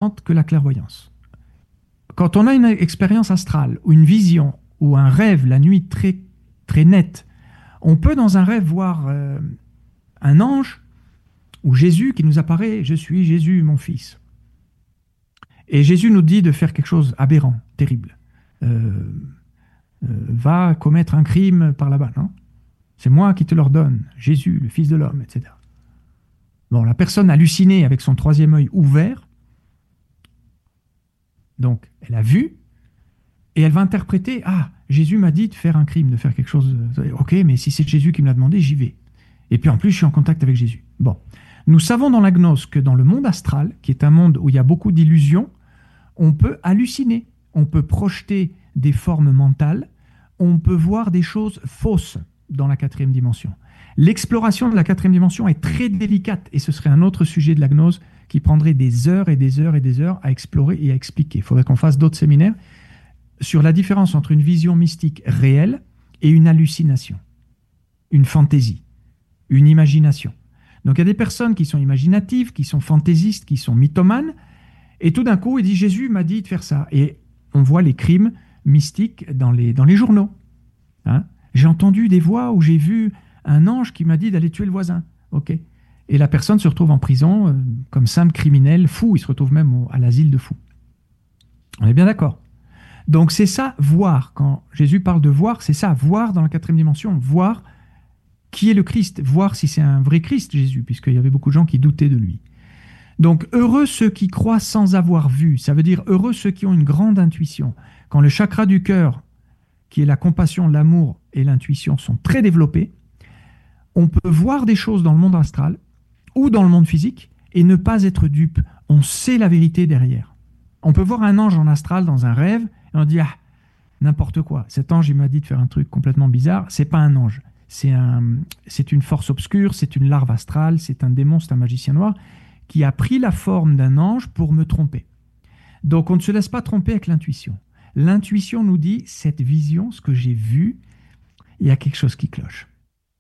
importante que la clairvoyance. Quand on a une expérience astrale, ou une vision, ou un rêve la nuit très, très net, on peut dans un rêve voir un ange ou Jésus qui nous apparaît, je suis Jésus, mon fils. Et Jésus nous dit de faire quelque chose aberrant, terrible. Va commettre un crime par là-bas, non? C'est moi qui te l'ordonne, Jésus, le Fils de l'homme, etc. Bon, la personne hallucinée avec son troisième œil ouvert, donc elle a vu, et elle va interpréter, ah, Jésus m'a dit de faire un crime, de faire quelque chose, ok, mais si c'est Jésus qui me l'a demandé, j'y vais. Et puis en plus, je suis en contact avec Jésus. Bon, nous savons dans la gnose que dans le monde astral, qui est un monde où il y a beaucoup d'illusions, on peut halluciner, on peut projeter des formes mentales, on peut voir des choses fausses dans la quatrième dimension. L'exploration de la quatrième dimension est très délicate et ce serait un autre sujet de la gnose qui prendrait des heures et des heures et des heures à explorer et à expliquer. Il faudrait qu'on fasse d'autres séminaires sur la différence entre une vision mystique réelle et une hallucination, une fantaisie, une imagination. Donc il y a des personnes qui sont imaginatives, qui sont fantaisistes, qui sont mythomanes, et tout d'un coup, il dit « Jésus m'a dit de faire ça ». Et on voit les crimes mystiques dans les journaux. Hein, j'ai entendu des voix où j'ai vu un ange qui m'a dit d'aller tuer le voisin. Ok. Et la personne se retrouve en prison comme simple criminel, fou. Il se retrouve même à l'asile de fous. On est bien d'accord. Donc c'est ça, voir. Quand Jésus parle de voir, c'est ça, voir dans la quatrième dimension, voir qui est le Christ, voir si c'est un vrai Christ, Jésus, puisqu'il y avait beaucoup de gens qui doutaient de lui. Donc heureux ceux qui croient sans avoir vu, ça veut dire heureux ceux qui ont une grande intuition. Quand le chakra du cœur, qui est la compassion, l'amour et l'intuition, sont très développés, on peut voir des choses dans le monde astral ou dans le monde physique et ne pas être dupe. On sait la vérité derrière. On peut voir un ange en astral dans un rêve et on dit « Ah, n'importe quoi, cet ange il m'a dit de faire un truc complètement bizarre, c'est pas un ange. C'est une force obscure, c'est une larve astrale, c'est un démon, c'est un magicien noir qui a pris la forme d'un ange pour me tromper. » Donc on ne se laisse pas tromper avec l'intuition. L'intuition nous dit, cette vision, ce que j'ai vu, il y a quelque chose qui cloche.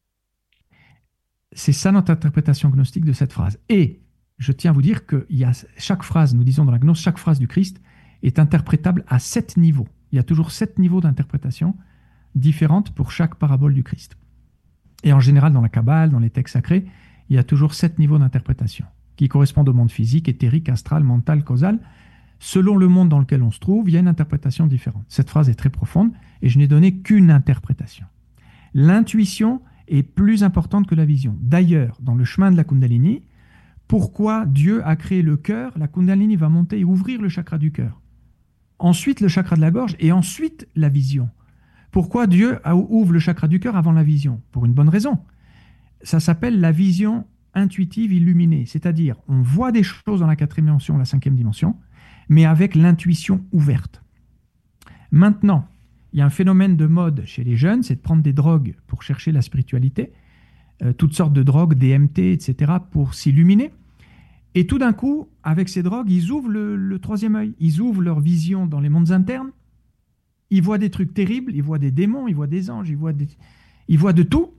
C'est ça notre interprétation gnostique de cette phrase. Et je tiens à vous dire que chaque phrase, nous disons dans la gnose, chaque phrase du Christ est interprétable à 7 niveaux. Il y a toujours 7 niveaux d'interprétation différentes pour chaque parabole du Christ. Et en général, dans la Kabbale, dans les textes sacrés, il y a toujours 7 niveaux d'interprétation qui correspondent au monde physique, éthérique, astral, mental, causal. Selon le monde dans lequel on se trouve, il y a une interprétation différente. Cette phrase est très profonde et je n'ai donné qu'une interprétation. L'intuition est plus importante que la vision. D'ailleurs, dans le chemin de la Kundalini, pourquoi Dieu a créé le cœur? La Kundalini va monter et ouvrir le chakra du cœur. Ensuite, le chakra de la gorge et ensuite la vision. Pourquoi Dieu ouvre le chakra du cœur avant la vision? Pour une bonne raison. Ça s'appelle la vision intuitive illuminée. C'est-à-dire, on voit des choses dans la quatrième dimension, la cinquième dimension, mais avec l'intuition ouverte. Maintenant, il y a un phénomène de mode chez les jeunes, c'est de prendre des drogues pour chercher la spiritualité, toutes sortes de drogues, DMT, etc., pour s'illuminer. Et tout d'un coup, avec ces drogues, ils ouvrent le troisième œil, ils ouvrent leur vision dans les mondes internes, ils voient des trucs terribles, ils voient des démons, ils voient des anges, ils voient de tout,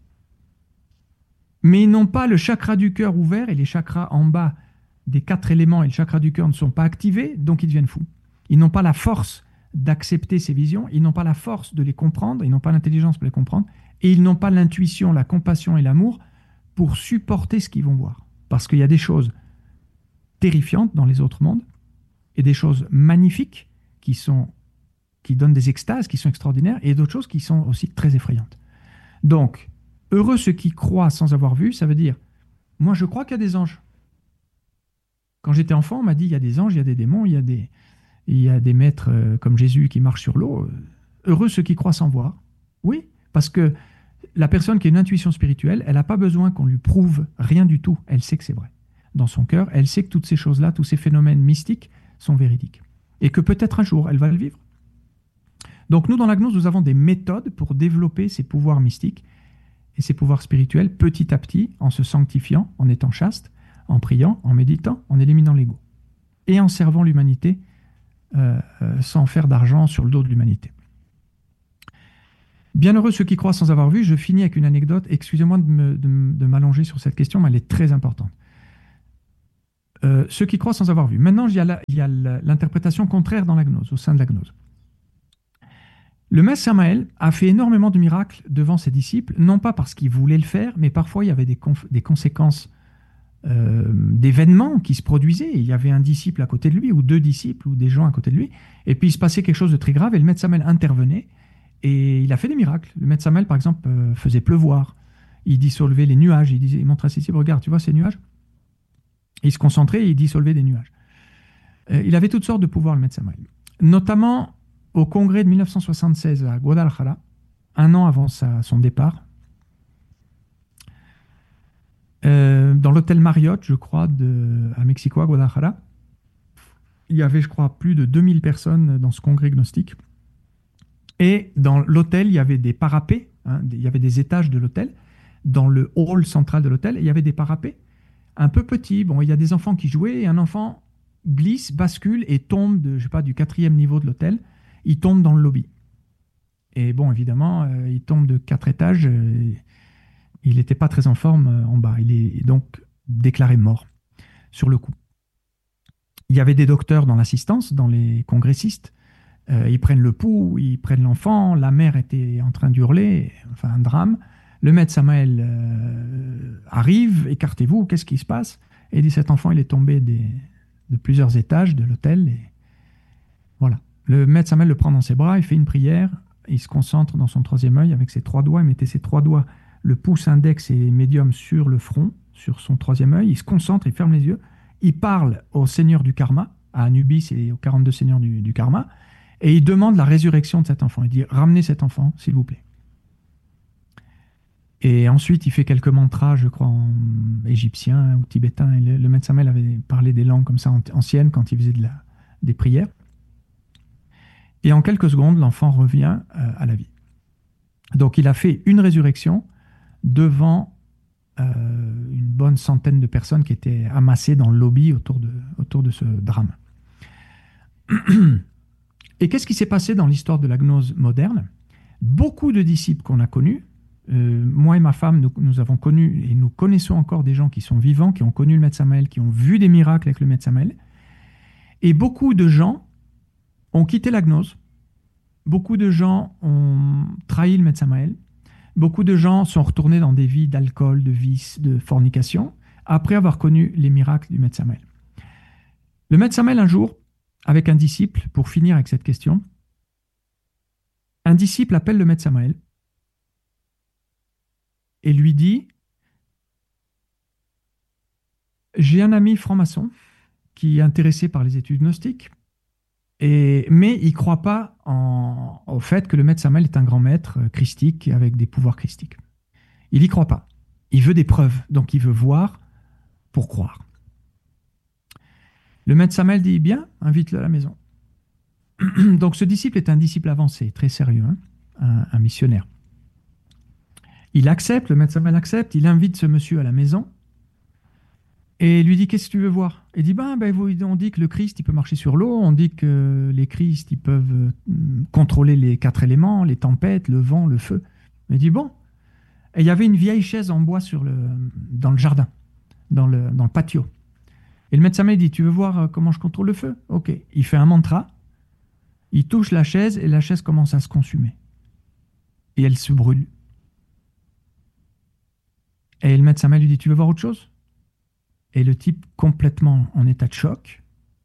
mais ils n'ont pas le chakra du cœur ouvert et les chakras en bas des 4 éléments et le chakra du cœur ne sont pas activés, donc ils deviennent fous. Ils n'ont pas la force d'accepter ces visions, ils n'ont pas la force de les comprendre, ils n'ont pas l'intelligence pour les comprendre, et ils n'ont pas l'intuition, la compassion et l'amour pour supporter ce qu'ils vont voir. Parce qu'il y a des choses terrifiantes dans les autres mondes, et des choses magnifiques qui donnent des extases, qui sont extraordinaires, et d'autres choses qui sont aussi très effrayantes. Donc, heureux ceux qui croient sans avoir vu, ça veut dire, moi je crois qu'il y a des anges. Quand j'étais enfant, on m'a dit, il y a des anges, il y a des démons, il y a des maîtres comme Jésus qui marchent sur l'eau. Heureux ceux qui croient sans voir. Oui, parce que la personne qui a une intuition spirituelle, elle n'a pas besoin qu'on lui prouve rien du tout. Elle sait que c'est vrai. Dans son cœur, elle sait que toutes ces choses-là, tous ces phénomènes mystiques sont véridiques. Et que peut-être un jour, elle va le vivre. Donc nous, dans la gnose, nous avons des méthodes pour développer ces pouvoirs mystiques et ces pouvoirs spirituels petit à petit, en se sanctifiant, en étant chaste, en priant, en méditant, en éliminant l'ego. Et en servant l'humanité sans faire d'argent sur le dos de l'humanité. Bienheureux ceux qui croient sans avoir vu. Je finis avec une anecdote. Excusez-moi de m'allonger sur cette question, mais elle est très importante. Ceux qui croient sans avoir vu. Maintenant, il y a l'interprétation contraire dans la gnose, au sein de la gnose. Le maître Samaël a fait énormément de miracles devant ses disciples, non pas parce qu'il voulait le faire, mais parfois il y avait des conséquences d'événements qui se produisaient. Il y avait un disciple à côté de lui, ou deux disciples, ou des gens à côté de lui, et puis il se passait quelque chose de très grave, et le maître Samaël intervenait, et il a fait des miracles. Le maître Samaël, par exemple, faisait pleuvoir, il dissolvait les nuages, il montrait à ses disciples, regarde, tu vois ces nuages? Il se concentrait et il dissolvait des nuages. Il avait toutes sortes de pouvoirs, le maître Samaël. Notamment au congrès de 1976 à Guadalajara, un an avant son départ, dans l'hôtel Marriott, je crois, à Mexico, à Guadalajara. Il y avait, je crois, plus de 2000 personnes dans ce congrès gnostique. Et dans l'hôtel, il y avait des parapets, hein, il y avait des étages de l'hôtel. Dans le hall central de l'hôtel, il y avait des parapets un peu petits. Bon, il y a des enfants qui jouaient et un enfant glisse, bascule et tombe je sais pas, du 4e niveau de l'hôtel. Il tombe dans le lobby. Et bon, évidemment, il tombe de 4 étages. Il n'était pas très en forme en bas. Il est donc déclaré mort sur le coup. Il y avait des docteurs dans l'assistance, dans les congressistes. Ils prennent le pouls, ils prennent l'enfant. La mère était en train d'hurler, enfin un drame. Le maître Samaël arrive, écartez-vous, qu'est-ce qui se passe? Et il dit, cet enfant, il est tombé de plusieurs étages de l'hôtel. Et voilà. Le maître Samaël le prend dans ses bras, il fait une prière, il se concentre dans son 3e œil avec ses 3 doigts, il mettait ses 3 doigts, le pouce, index et médium sur le front, sur son 3e œil, il se concentre, il ferme les yeux, il parle au seigneur du karma, à Anubis et aux 42 seigneurs du karma, et il demande la résurrection de cet enfant. Il dit, ramenez cet enfant, s'il vous plaît. Et ensuite, il fait quelques mantras, je crois, en égyptien ou tibétain. Et le maître Samaël avait parlé des langues comme ça anciennes quand il faisait des prières. Et en quelques secondes, l'enfant revient à la vie. Donc, il a fait une résurrection devant une bonne centaine de personnes qui étaient amassées dans le lobby autour de ce drame. Et qu'est-ce qui s'est passé dans l'histoire de la gnose moderne? Beaucoup de disciples qu'on a connus, moi et ma femme, nous avons connu et nous connaissons encore des gens qui sont vivants, qui ont connu le maître Samaël, qui ont vu des miracles avec le maître Samaël. Et beaucoup de gens ont quitté la gnose. Beaucoup de gens ont trahi le maître Samaël. Beaucoup de gens sont retournés dans des vies d'alcool, de vice, de fornication, après avoir connu les miracles du maître Samaël. Le maître Samaël, un jour, avec un disciple, pour finir avec cette question, un disciple appelle le maître Samaël et lui dit, j'ai un ami franc-maçon qui est intéressé par les études gnostiques, mais il ne croit pas au fait que le maître Samaël est un grand maître christique avec des pouvoirs christiques. Il n'y croit pas. Il veut des preuves, donc il veut voir pour croire. Le maître Samaël dit, bien, invite-le à la maison. Donc ce disciple est un disciple avancé, très sérieux, hein, un missionnaire. Il accepte, le maître Samaël accepte, il invite ce monsieur à la maison et lui dit, qu'est-ce que tu veux voir? Il dit, on dit que le Christ, il peut marcher sur l'eau, on dit que les Christ, ils peuvent contrôler les 4 éléments, les tempêtes, le vent, le feu. Il dit, bon. Et il y avait une vieille chaise en bois dans le jardin, dans le patio. Et le maître Samaël dit, tu veux voir comment je contrôle le feu? Ok. Il fait un mantra, il touche la chaise et la chaise commence à se consumer. Et elle se brûle. Et le maître Samaël lui dit, tu veux voir autre chose? Et le type, complètement en état de choc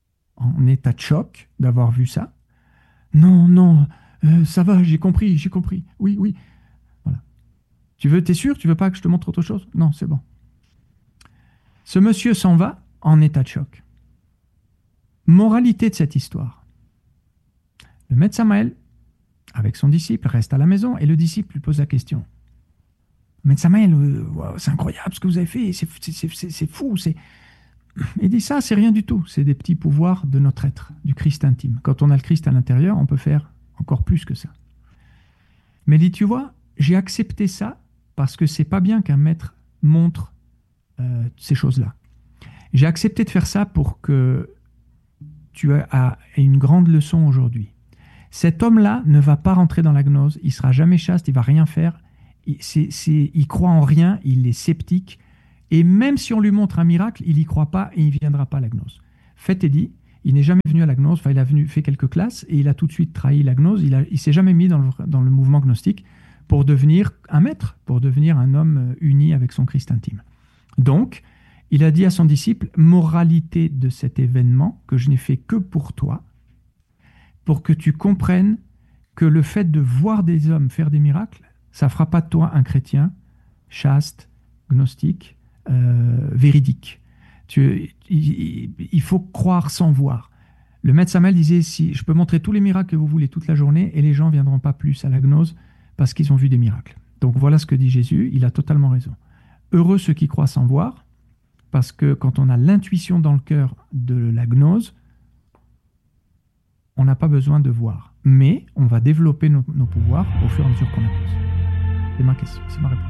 d'avoir vu ça. Non, ça va, j'ai compris. Oui. Voilà. T'es sûr? Tu veux pas que je te montre autre chose? Non, c'est bon. Ce monsieur s'en va en état de choc. Moralité de cette histoire. Le maître Samaël, avec son disciple, reste à la maison et le disciple lui pose la question. Maître Samaël, c'est incroyable ce que vous avez fait, c'est fou. Il dit ça, c'est rien du tout. C'est des petits pouvoirs de notre être, du Christ intime. Quand on a le Christ à l'intérieur, on peut faire encore plus que ça. Mais il dit, tu vois, j'ai accepté ça parce que c'est pas bien qu'un maître montre ces choses-là. J'ai accepté de faire ça pour que tu aies une grande leçon aujourd'hui. Cet homme-là ne va pas rentrer dans la gnose, il sera jamais chaste, il va rien faire. Il croit en rien, il est sceptique, Et même si on lui montre un miracle, il n'y croit pas et il ne viendra pas à la gnose. Fait est dit, il n'est jamais venu à la gnose, enfin il a fait quelques classes et il a tout de suite trahi la gnose, il ne s'est jamais mis dans le mouvement gnostique pour devenir un maître, pour devenir un homme uni avec son Christ intime. Donc, il a dit à son disciple, moralité de cet événement que je n'ai fait que pour toi, pour que tu comprennes que le fait de voir des hommes faire des miracles, ça ne fera pas de toi un chrétien chaste, gnostique, véridique. Il faut croire sans voir. Le maître Samuel disait, si je peux montrer tous les miracles que vous voulez toute la journée et les gens ne viendront pas plus à la gnose parce qu'ils ont vu des miracles. Donc voilà ce que dit Jésus, il a totalement raison. Heureux ceux qui croient sans voir, parce que quand on a l'intuition dans le cœur de la gnose, on n'a pas besoin de voir. Mais on va développer nos pouvoirs au fur et à mesure qu'on avance. C'est ma question, c'est ma réponse.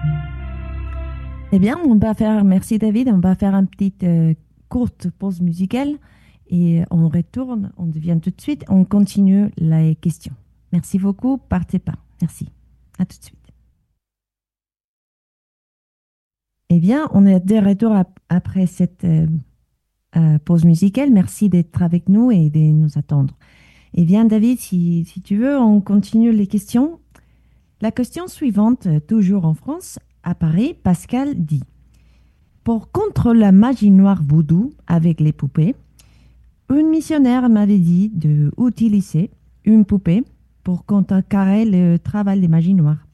Eh bien, merci David, on va faire une petite courte pause musicale et on retourne, on revient tout de suite, on continue les questions. Merci beaucoup, partez pas. Merci. À tout de suite. Eh bien, on est de retour après cette pause musicale. Merci d'être avec nous et de nous attendre. Eh bien, David, si tu veux, on continue les questions. La question suivante, toujours en France, à Paris, Pascal dit « Pour contre la magie noire vaudou avec les poupées, une missionnaire m'avait dit d'utiliser une poupée pour contrecarrer le travail des magies noires.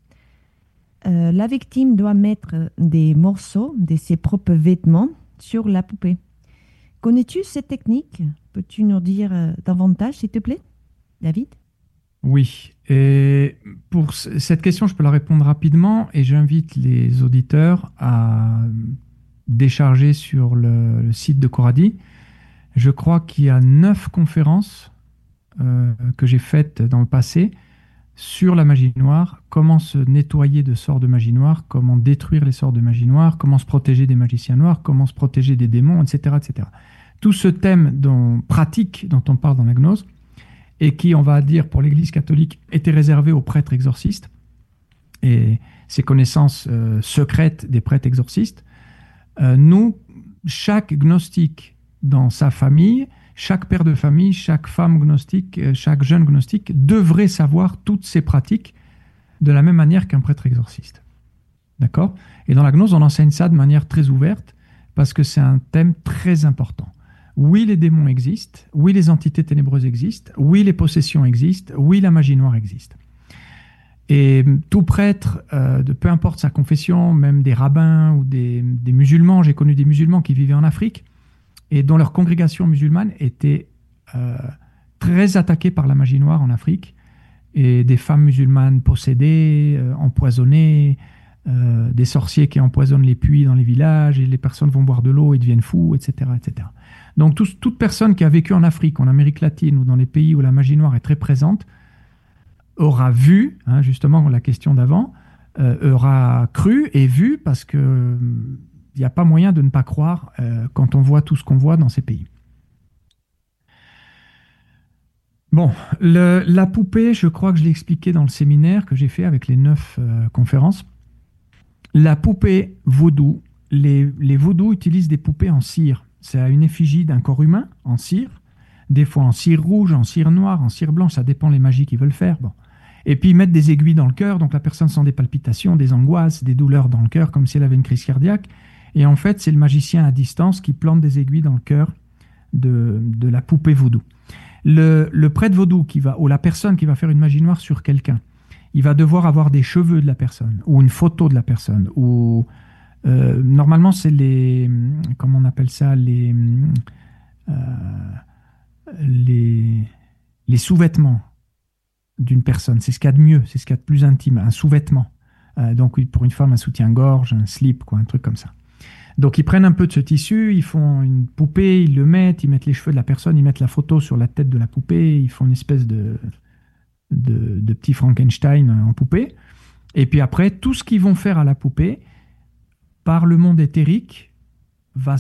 La victime doit mettre des morceaux de ses propres vêtements sur la poupée. Connais-tu cette technique? Peux-tu nous dire davantage, s'il te plaît, David? Oui, et pour cette question, je peux la répondre rapidement et j'invite les auditeurs à décharger sur le site de Coradi. Je crois qu'il y a 9 conférences que j'ai faites dans le passé sur la magie noire, comment se nettoyer de sorts de magie noire, comment détruire les sorts de magie noire, comment se protéger des magiciens noirs, comment se protéger des démons, etc. etc. Tout ce thème pratique dont on parle dans la gnose, et qui, on va dire, pour l'Église catholique, était réservé aux prêtres exorcistes, et ces connaissances secrètes des prêtres exorcistes, nous, chaque gnostique dans sa famille, chaque père de famille, chaque femme gnostique, chaque jeune gnostique devrait savoir toutes ces pratiques de la même manière qu'un prêtre exorciste. D'accord? Et dans la gnose, on enseigne ça de manière très ouverte parce que c'est un thème très important. Oui, les démons existent. Oui, les entités ténébreuses existent. Oui, les possessions existent. Oui, la magie noire existe. Et tout prêtre, peu importe sa confession, même des rabbins ou des musulmans, j'ai connu des musulmans qui vivaient en Afrique, et dont leur congrégation musulmane était très attaquée par la magie noire en Afrique, et des femmes musulmanes possédées, empoisonnées, des sorciers qui empoisonnent les puits dans les villages, et les personnes vont boire de l'eau et deviennent fous, etc. etc. Donc toute personne qui a vécu en Afrique, en Amérique latine, ou dans les pays où la magie noire est très présente, aura vu, justement la question d'avant, aura cru et vu, parce que il n'y a pas moyen de ne pas croire quand on voit tout ce qu'on voit dans ces pays. Bon, la poupée, je crois que je l'ai expliqué dans le séminaire que j'ai fait avec les 9 conférences. La poupée vaudou, les vaudous utilisent des poupées en cire. C'est une effigie d'un corps humain en cire, des fois en cire rouge, en cire noire, en cire blanche, ça dépend les magies qu'ils veulent faire. Bon. Et puis ils mettent des aiguilles dans le cœur, donc la personne sent des palpitations, des angoisses, des douleurs dans le cœur, comme si elle avait une crise cardiaque. Et en fait, c'est le magicien à distance qui plante des aiguilles dans le cœur de la poupée vaudou. Le prêtre vaudou ou la personne qui va faire une magie noire sur quelqu'un, il va devoir avoir des cheveux de la personne, ou une photo de la personne, ou normalement c'est comment on appelle ça, les sous-vêtements d'une personne. C'est ce qu'il y a de mieux, c'est ce qu'il y a de plus intime, un sous-vêtement. Donc pour une femme, un soutien-gorge, un slip, un truc comme ça. Donc ils prennent un peu de ce tissu, ils font une poupée, ils mettent les cheveux de la personne, ils mettent la photo sur la tête de la poupée, ils font une espèce de petit Frankenstein en poupée. Et puis après, tout ce qu'ils vont faire à la poupée, par le monde éthérique, va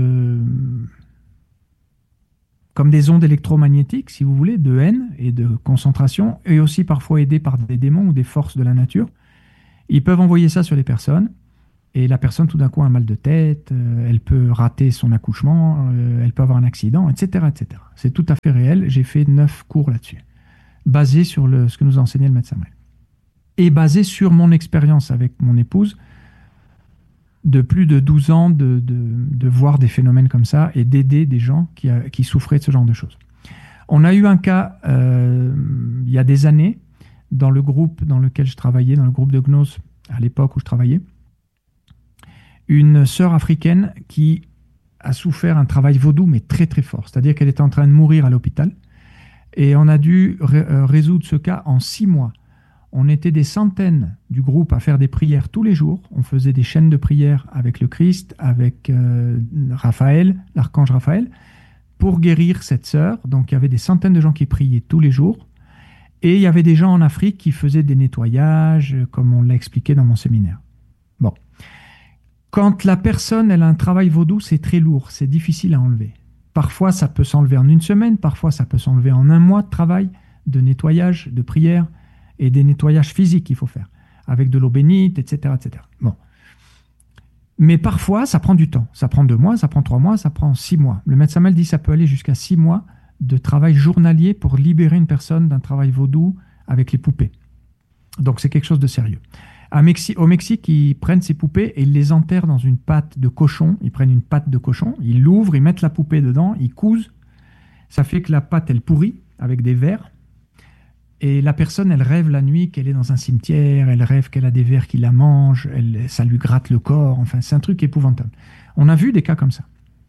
comme des ondes électromagnétiques, si vous voulez, de haine et de concentration, et aussi parfois aidés par des démons ou des forces de la nature. Ils peuvent envoyer ça sur les personnes, Et la personne, tout d'un coup, a un mal de tête, elle peut rater son accouchement, elle peut avoir un accident, etc., etc. C'est tout à fait réel. J'ai fait 9 cours là-dessus, basés sur ce que nous enseignait le médecin Samuel. Et basé sur mon expérience avec mon épouse, de plus de 12 ans, de voir des phénomènes comme ça et d'aider des gens qui souffraient de ce genre de choses. On a eu un cas, il y a des années, dans le groupe dans lequel je travaillais, dans le groupe de Gnose, à l'époque où je travaillais, une sœur africaine qui a souffert un travail vaudou, mais très très fort. C'est-à-dire qu'elle était en train de mourir à l'hôpital. Et on a dû résoudre ce cas en 6 mois. On était des centaines du groupe à faire des prières tous les jours. On faisait des chaînes de prières avec le Christ, avec Raphaël, l'archange Raphaël, pour guérir cette sœur. Donc il y avait des centaines de gens qui priaient tous les jours. Et il y avait des gens en Afrique qui faisaient des nettoyages, comme on l'a expliqué dans mon séminaire. Bon. Quand la personne elle a un travail vaudou, c'est très lourd, c'est difficile à enlever. Parfois, ça peut s'enlever en 1 semaine, parfois, ça peut s'enlever en 1 mois de travail, de nettoyage, de prière, et des nettoyages physiques qu'il faut faire, avec de l'eau bénite, etc., etc. Bon. Mais parfois, ça prend du temps. Ça prend 2 mois, ça prend 3 mois, ça prend 6 mois. Le médecin Samuel dit que ça peut aller jusqu'à 6 mois de travail journalier pour libérer une personne d'un travail vaudou avec les poupées. Donc, c'est quelque chose de sérieux. Au Mexique, ils prennent ces poupées et ils les enterrent dans une pâte de cochon. Ils prennent une pâte de cochon, ils l'ouvrent, ils mettent la poupée dedans, ils cousent. Ça fait que la pâte, elle pourrit avec des vers. Et la personne, elle rêve la nuit qu'elle est dans un cimetière, elle rêve qu'elle a des vers qui la mangent, ça lui gratte le corps. Enfin, c'est un truc épouvantable. On a vu des cas comme ça.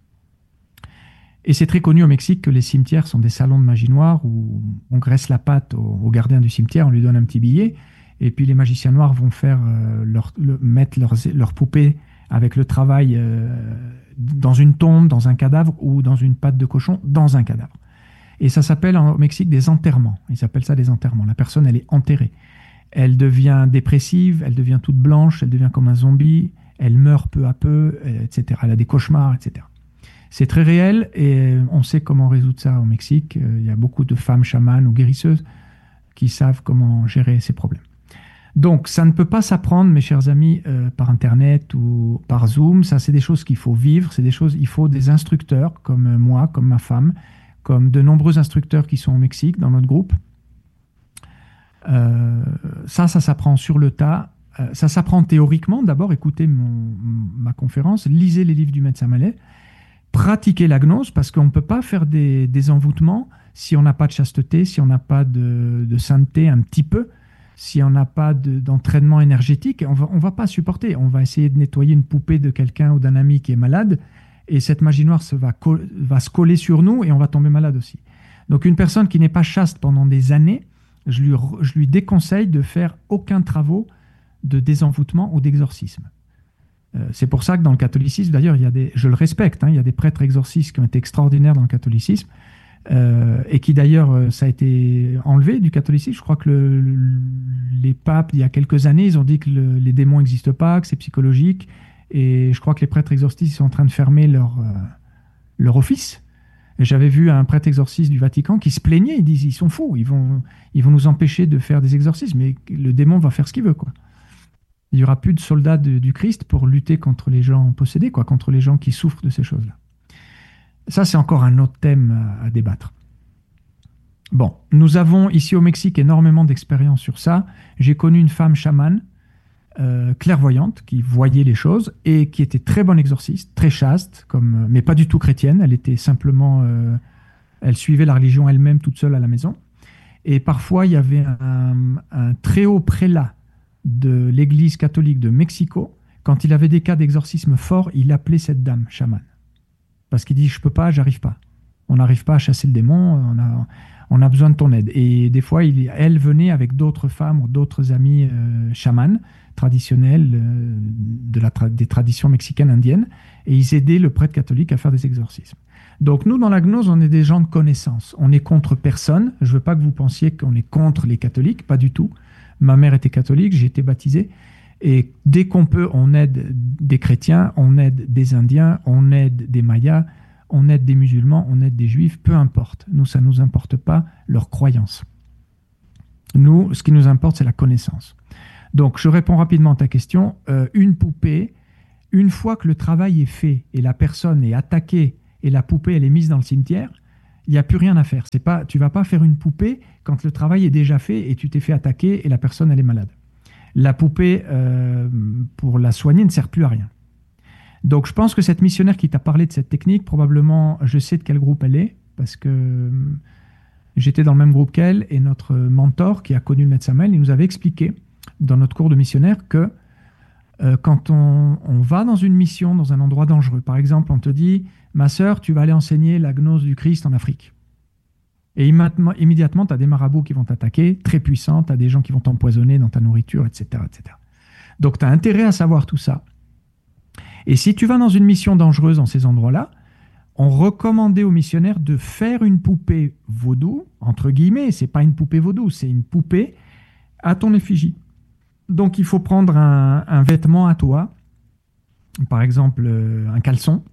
Et c'est très connu au Mexique que les cimetières sont des salons de magie noire où on graisse la pâte au gardien du cimetière, on lui donne un petit billet. Et puis les magiciens noirs vont mettre leurs poupées avec le travail dans une tombe, dans un cadavre ou dans une pâte de cochon, dans un cadavre. Et ça s'appelle au Mexique des enterrements. Ils appellent ça des enterrements. La personne, elle est enterrée. Elle devient dépressive, elle devient toute blanche, elle devient comme un zombie, elle meurt peu à peu, etc. Elle a des cauchemars, etc. C'est très réel et on sait comment résoudre ça au Mexique. Il y a beaucoup de femmes chamanes ou guérisseuses qui savent comment gérer ces problèmes. Donc, ça ne peut pas s'apprendre, mes chers amis, par Internet ou par Zoom. Ça, c'est des choses qu'il faut vivre. C'est des choses, il faut des instructeurs comme moi, comme ma femme, comme de nombreux instructeurs qui sont au Mexique dans notre groupe. Ça s'apprend sur le tas. Ça s'apprend théoriquement. D'abord, écoutez ma conférence, lisez les livres du médecin Mallet, pratiquez la gnose, parce qu'on ne peut pas faire des envoûtements si on n'a pas de chasteté, si on n'a pas de sainteté un petit peu. Si on n'a pas d'entraînement énergétique, on va pas supporter. On va essayer de nettoyer une poupée de quelqu'un ou d'un ami qui est malade, et cette magie noire va se coller sur nous et on va tomber malade aussi. Donc une personne qui n'est pas chaste pendant des années, je lui déconseille de faire aucun travaux de désenvoûtement ou d'exorcisme. C'est pour ça que dans le catholicisme, d'ailleurs, je le respecte, il y a des prêtres exorcistes qui ont été extraordinaires dans le catholicisme, et qui d'ailleurs, ça a été enlevé du catholicisme. Je crois que les papes, il y a quelques années, ils ont dit que les démons n'existent pas, que c'est psychologique, et je crois que les prêtres exorcistes sont en train de fermer leur office. Et j'avais vu un prêtre exorciste du Vatican qui se plaignait, ils disent ils sont fous, ils vont nous empêcher de faire des exorcismes, mais le démon va faire ce qu'il veut, quoi. Il n'y aura plus de soldats du Christ pour lutter contre les gens possédés, quoi, contre les gens qui souffrent de ces choses-là. Ça, c'est encore un autre thème à débattre. Bon, nous avons ici au Mexique énormément d'expérience sur ça. J'ai connu une femme chamane, clairvoyante, qui voyait les choses et qui était très bonne exorciste, très chaste, mais pas du tout chrétienne. Elle était simplement, elle suivait la religion elle-même toute seule à la maison. Et parfois, il y avait un très haut prélat de l'église catholique de Mexico. Quand il avait des cas d'exorcisme forts, il appelait cette dame chamane. Parce qu'il dit, je peux pas, j'arrive pas. On n'arrive pas à chasser le démon, on a besoin de ton aide. Et des fois, elle venait avec d'autres femmes ou d'autres amis chamanes traditionnels des traditions mexicaines indiennes, et ils aidaient le prêtre catholique à faire des exorcismes. Donc nous, dans la gnose, on est des gens de connaissance. On est contre personne. Je veux pas que vous pensiez qu'on est contre les catholiques, pas du tout. Ma mère était catholique, j'ai été baptisé. Et dès qu'on peut, on aide des chrétiens, on aide des Indiens, on aide des Mayas, on aide des musulmans, on aide des juifs, peu importe. Nous, ça ne nous importe pas leur croyance. Nous, ce qui nous importe, c'est la connaissance. Donc, je réponds rapidement à ta question. Une poupée, une fois que le travail est fait et la personne est attaquée et la poupée elle est mise dans le cimetière, il n'y a plus rien à faire. Tu ne vas pas faire une poupée quand le travail est déjà fait et tu t'es fait attaquer et la personne elle est malade. La poupée, pour la soigner, ne sert plus à rien. Donc je pense que cette missionnaire qui t'a parlé de cette technique, probablement, je sais de quel groupe elle est, parce que j'étais dans le même groupe qu'elle, et notre mentor qui a connu le Maître Samuel, il nous avait expliqué dans notre cours de missionnaire que quand on va dans une mission, dans un endroit dangereux, par exemple, on te dit, ma sœur, tu vas aller enseigner la gnose du Christ en Afrique. Et immédiatement, tu as des marabouts qui vont t'attaquer, très puissants, tu as des gens qui vont t'empoisonner dans ta nourriture, etc. etc. Donc tu as intérêt à savoir tout ça. Et si tu vas dans une mission dangereuse dans ces endroits-là, on recommandait aux missionnaires de faire une poupée vaudou, entre guillemets, c'est pas une poupée vaudou, c'est une poupée à ton effigie. Donc il faut prendre un vêtement à toi, par exemple un caleçon,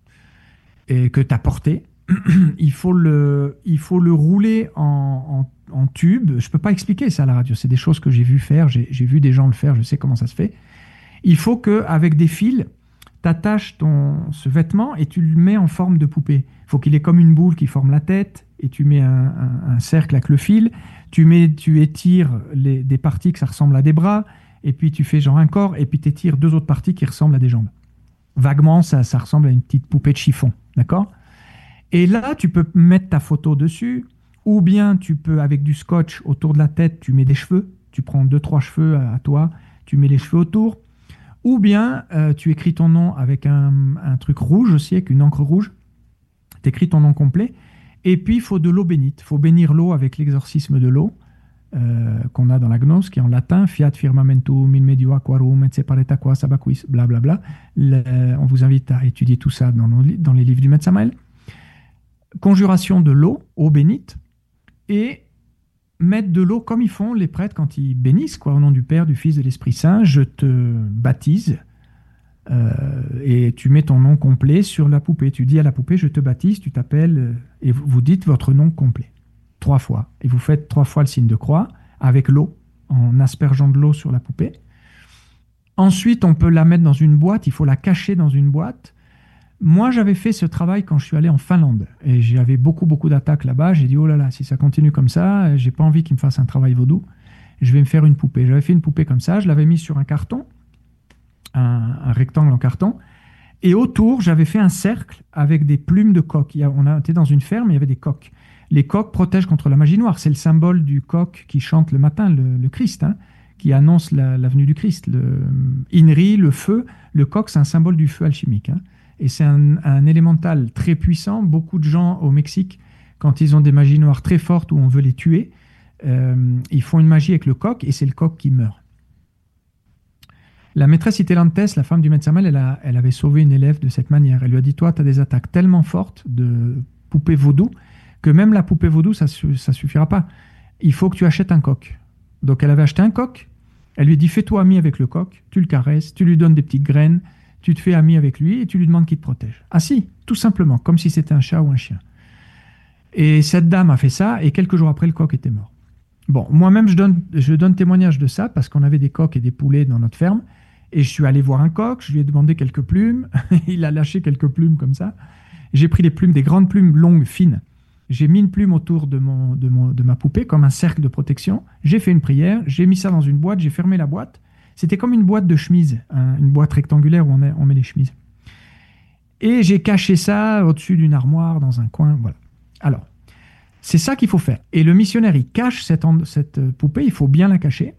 et que tu as porté. il faut le rouler en tube. Je ne peux pas expliquer ça à la radio, c'est des choses que j'ai vu faire, j'ai vu des gens le faire, je sais comment ça se fait. Il faut qu'avec des fils, tu attaches ce vêtement et tu le mets en forme de poupée. Il faut qu'il ait comme une boule qui forme la tête, et tu mets un cercle avec le fil, tu étires des parties que ça ressemble à des bras, et puis tu fais genre un corps, et puis tu étires 2 autres parties qui ressemblent à des jambes. Vaguement, ça ressemble à une petite poupée de chiffon, d'accord ? Et là, tu peux mettre ta photo dessus, ou bien tu peux, avec du scotch autour de la tête, tu mets des cheveux, tu prends 2-3 cheveux à toi, tu mets les cheveux autour, ou bien tu écris ton nom avec un truc rouge aussi, avec une encre rouge, tu écris ton nom complet, et puis il faut de l'eau bénite, il faut bénir l'eau avec l'exorcisme de l'eau, qu'on a dans la gnose, qui est en latin, fiat firmamentum in medio aquarum, et separet aqua sabaquis, blablabla. On vous invite à étudier tout ça dans les livres du Maître Samuel. Conjuration de l'eau, eau bénite, et mettre de l'eau comme ils font les prêtres quand ils bénissent, au nom du Père, du Fils et de l'Esprit Saint. Je te baptise, et tu mets ton nom complet sur la poupée. Tu dis à la poupée, je te baptise, tu t'appelles, et vous dites votre nom complet. 3 fois. Et vous faites 3 fois le signe de croix avec l'eau, en aspergeant de l'eau sur la poupée. Ensuite, on peut la mettre dans une boîte, il faut la cacher dans une boîte. Moi, j'avais fait ce travail quand je suis allé en Finlande, et j'avais beaucoup d'attaques là-bas. J'ai dit, oh là là, si ça continue comme ça, j'ai pas envie qu'ils me fassent un travail vaudou, je vais me faire une poupée. J'avais fait une poupée comme ça, je l'avais mise sur un carton, un rectangle en carton, et autour, j'avais fait un cercle avec des plumes de coq. On était dans une ferme, il y avait des coqs. Les coqs protègent contre la magie noire. C'est le symbole du coq qui chante le matin, le Christ, qui annonce la venue du Christ. Le Inri, le feu, le coq, c'est un symbole du feu alchimique. Et c'est un élémental très puissant. Beaucoup de gens au Mexique, quand ils ont des magies noires très fortes où on veut les tuer, ils font une magie avec le coq, et c'est le coq qui meurt. La maîtresse Itelantes, la femme du Maître Samuel, elle avait sauvé une élève de cette manière. Elle lui a dit, toi, tu as des attaques tellement fortes de poupées vaudou que même la poupée vaudou, ça suffira pas. Il faut que tu achètes un coq. Donc elle avait acheté un coq. Elle lui dit, fais-toi ami avec le coq, tu le caresses, tu lui donnes des petites graines, tu te fais ami avec lui et tu lui demandes qu'il te protège. Ah si, tout simplement, comme si c'était un chat ou un chien. Et cette dame a fait ça, et quelques jours après, le coq était mort. Bon, moi-même, je donne témoignage de ça, parce qu'on avait des coqs et des poulets dans notre ferme, et je suis allé voir un coq, je lui ai demandé quelques plumes, il a lâché quelques plumes comme ça. J'ai pris les plumes, des grandes plumes longues, fines. J'ai mis une plume autour de ma poupée, comme un cercle de protection. J'ai fait une prière, j'ai mis ça dans une boîte, j'ai fermé la boîte. C'était comme une boîte de chemise, une boîte rectangulaire où on met les chemises. Et j'ai caché ça au-dessus d'une armoire, dans un coin, voilà. Alors, c'est ça qu'il faut faire. Et le missionnaire, il cache cette poupée, il faut bien la cacher,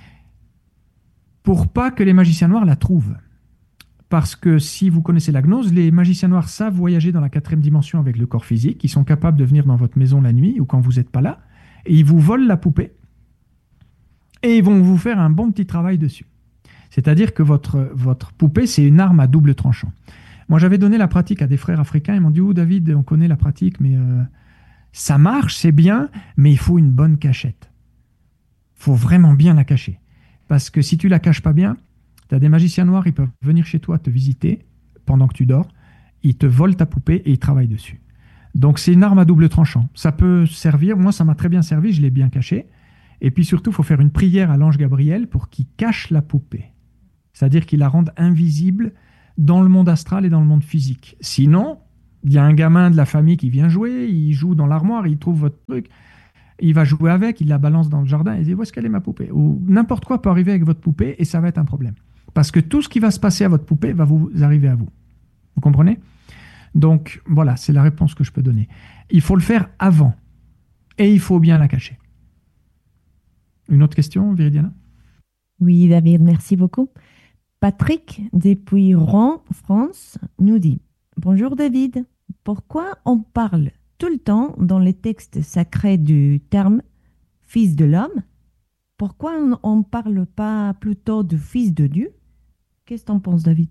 pour pas que les magiciens noirs la trouvent. Parce que si vous connaissez la gnose, les magiciens noirs savent voyager dans la 4e dimension avec le corps physique. Ils sont capables de venir dans votre maison la nuit ou quand vous n'êtes pas là. Et ils vous volent la poupée. Et ils vont vous faire un bon petit travail dessus. C'est-à-dire que votre poupée, c'est une arme à double tranchant. Moi, j'avais donné la pratique à des frères africains. Ils m'ont dit, oh David, on connaît la pratique, mais ça marche, c'est bien, mais il faut une bonne cachette. Il faut vraiment bien la cacher. Parce que si tu la caches pas bien, tu as des magiciens noirs, ils peuvent venir chez toi te visiter pendant que tu dors, ils te volent ta poupée et ils travaillent dessus. Donc c'est une arme à double tranchant. Ça peut servir, moi ça m'a très bien servi, je l'ai bien caché. Et puis surtout, il faut faire une prière à l'ange Gabriel pour qu'il cache la poupée. C'est-à-dire qu'il la rende invisible dans le monde astral et dans le monde physique. Sinon, il y a un gamin de la famille qui vient jouer, il joue dans l'armoire, il trouve votre truc, il va jouer avec, il la balance dans le jardin, et il dit où est-ce qu'elle est ma poupée? Ou n'importe quoi peut arriver avec votre poupée et ça va être un problème. Parce que tout ce qui va se passer à votre poupée va vous arriver à vous. Vous comprenez? Donc voilà, c'est la réponse que je peux donner. Il faut le faire avant et il faut bien la cacher. Une autre question, Viridiana? Oui, David, merci beaucoup. Patrick, depuis Rouen, France, nous dit: Bonjour David, pourquoi on parle tout le temps dans les textes sacrés du terme fils de l'homme? Pourquoi on ne parle pas plutôt de fils de Dieu? Qu'est-ce que tu en penses, David?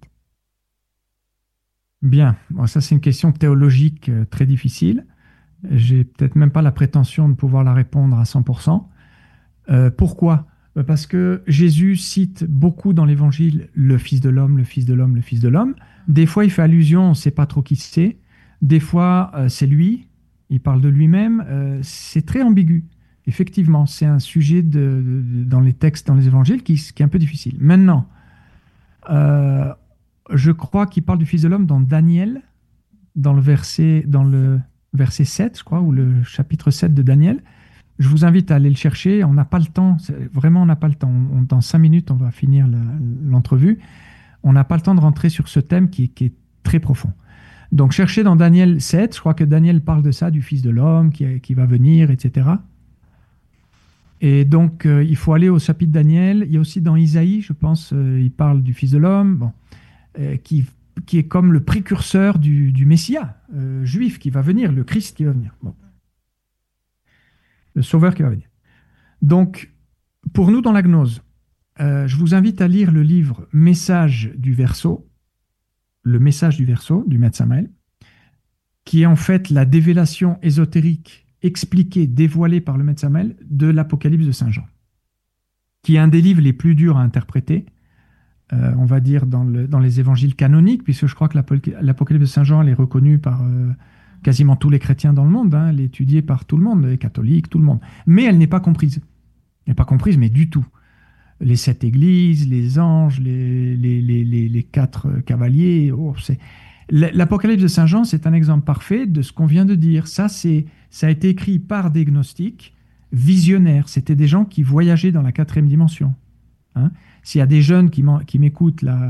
Bien, bon, ça c'est une question théologique très difficile. J'ai peut-être même pas la prétention de pouvoir la répondre à 100%. Pourquoi? Parce que Jésus cite beaucoup dans l'Évangile le Fils de l'homme, le Fils de l'homme, le Fils de l'homme. Des fois, il fait allusion, on ne sait pas trop qui c'est. Des fois, c'est lui, il parle de lui-même. C'est très ambigu. Effectivement, c'est un sujet dans les textes, dans les Évangiles, qui est un peu difficile. Maintenant, je crois qu'il parle du Fils de l'homme dans Daniel, dans le verset 7, je crois, ou le chapitre 7 de Daniel. Je vous invite à aller le chercher. On n'a pas le temps. Vraiment, on n'a pas le temps. Dans 5 minutes, on va finir l'entrevue. On n'a pas le temps de rentrer sur ce thème qui est très profond. Donc, cherchez dans Daniel 7. Je crois que Daniel parle de ça, du Fils de l'homme qui va venir, etc. Et donc, il faut aller au chapitre Daniel. Il y a aussi dans Isaïe, je pense, il parle du Fils de l'homme, qui est comme le précurseur du Messia juif qui va venir, le Christ qui va venir. Bon. Le Sauveur qui va venir. Donc, pour nous dans la gnose, je vous invite à lire le livre Message du Verseau, le Message du Verseau du Maître Samael, qui est en fait la dévélation ésotérique expliquée, dévoilée par le Maître Samael de l'Apocalypse de Saint Jean, qui est un des livres les plus durs à interpréter, on va dire dans les évangiles canoniques, puisque je crois que l'Apocalypse de Saint Jean elle est reconnue par quasiment tous les chrétiens dans le monde, hein, elle est étudiée par tout le monde, les catholiques, tout le monde. Mais elle n'est pas comprise. Elle n'est pas comprise, mais du tout. Les 7 églises, les anges, les 4 cavaliers. L'Apocalypse de Saint Jean, c'est un exemple parfait de ce qu'on vient de dire. Ça a été écrit par des gnostiques visionnaires. C'était des gens qui voyageaient dans la 4e dimension. Hein. S'il y a des jeunes qui m'écoutent là...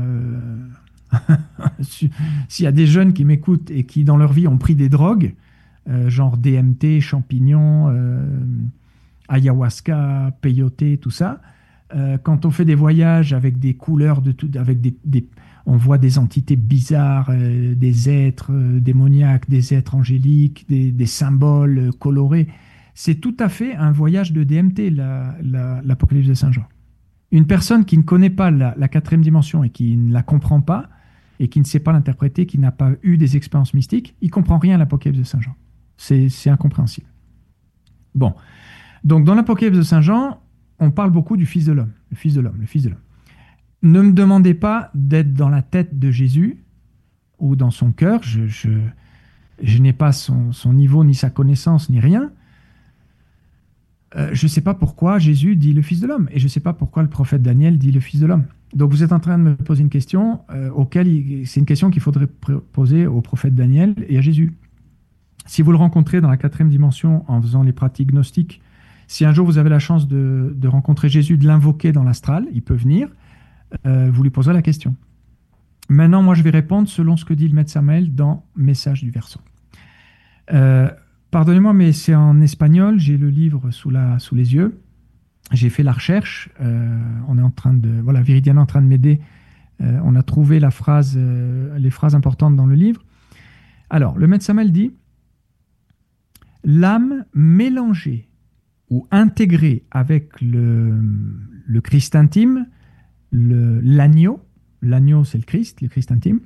S'il y a des jeunes qui m'écoutent et qui, dans leur vie, ont pris des drogues, genre DMT, champignons, ayahuasca, peyote, tout ça, quand on fait des voyages avec des couleurs, on voit des entités bizarres, des êtres démoniaques, des êtres angéliques, des symboles colorés, c'est tout à fait un voyage de DMT, l'Apocalypse de Saint Jean. Une personne qui ne connaît pas la 4e dimension et qui ne la comprend pas, et qui ne sait pas l'interpréter, qui n'a pas eu des expériences mystiques, il ne comprend rien à l'Apocalypse de Saint Jean. C'est incompréhensible. Bon. Donc, dans l'Apocalypse de Saint Jean, on parle beaucoup du Fils de l'homme. Le Fils de l'homme, le Fils de l'homme. Ne me demandez pas d'être dans la tête de Jésus ou dans son cœur. Je n'ai pas son niveau, ni sa connaissance, ni rien. Je ne sais pas pourquoi Jésus dit le Fils de l'homme. Et je ne sais pas pourquoi le prophète Daniel dit le Fils de l'homme. Donc vous êtes en train de me poser une question c'est une question qu'il faudrait poser au prophète Daniel et à Jésus. Si vous le rencontrez dans la 4e dimension en faisant les pratiques gnostiques, si un jour vous avez la chance de rencontrer Jésus, de l'invoquer dans l'astral, il peut venir, vous lui poserez la question. Maintenant, moi je vais répondre selon ce que dit le Maître Samael dans Message du Verseau. Pardonnez-moi, mais c'est en espagnol, j'ai le livre sous les yeux. J'ai fait la recherche, on est en train de... Voilà, Viridiana est en train de m'aider. On a trouvé les phrases importantes dans le livre. Alors, le Maître Samael dit « L'âme mélangée ou intégrée avec le Christ intime, l'agneau c'est le Christ intime,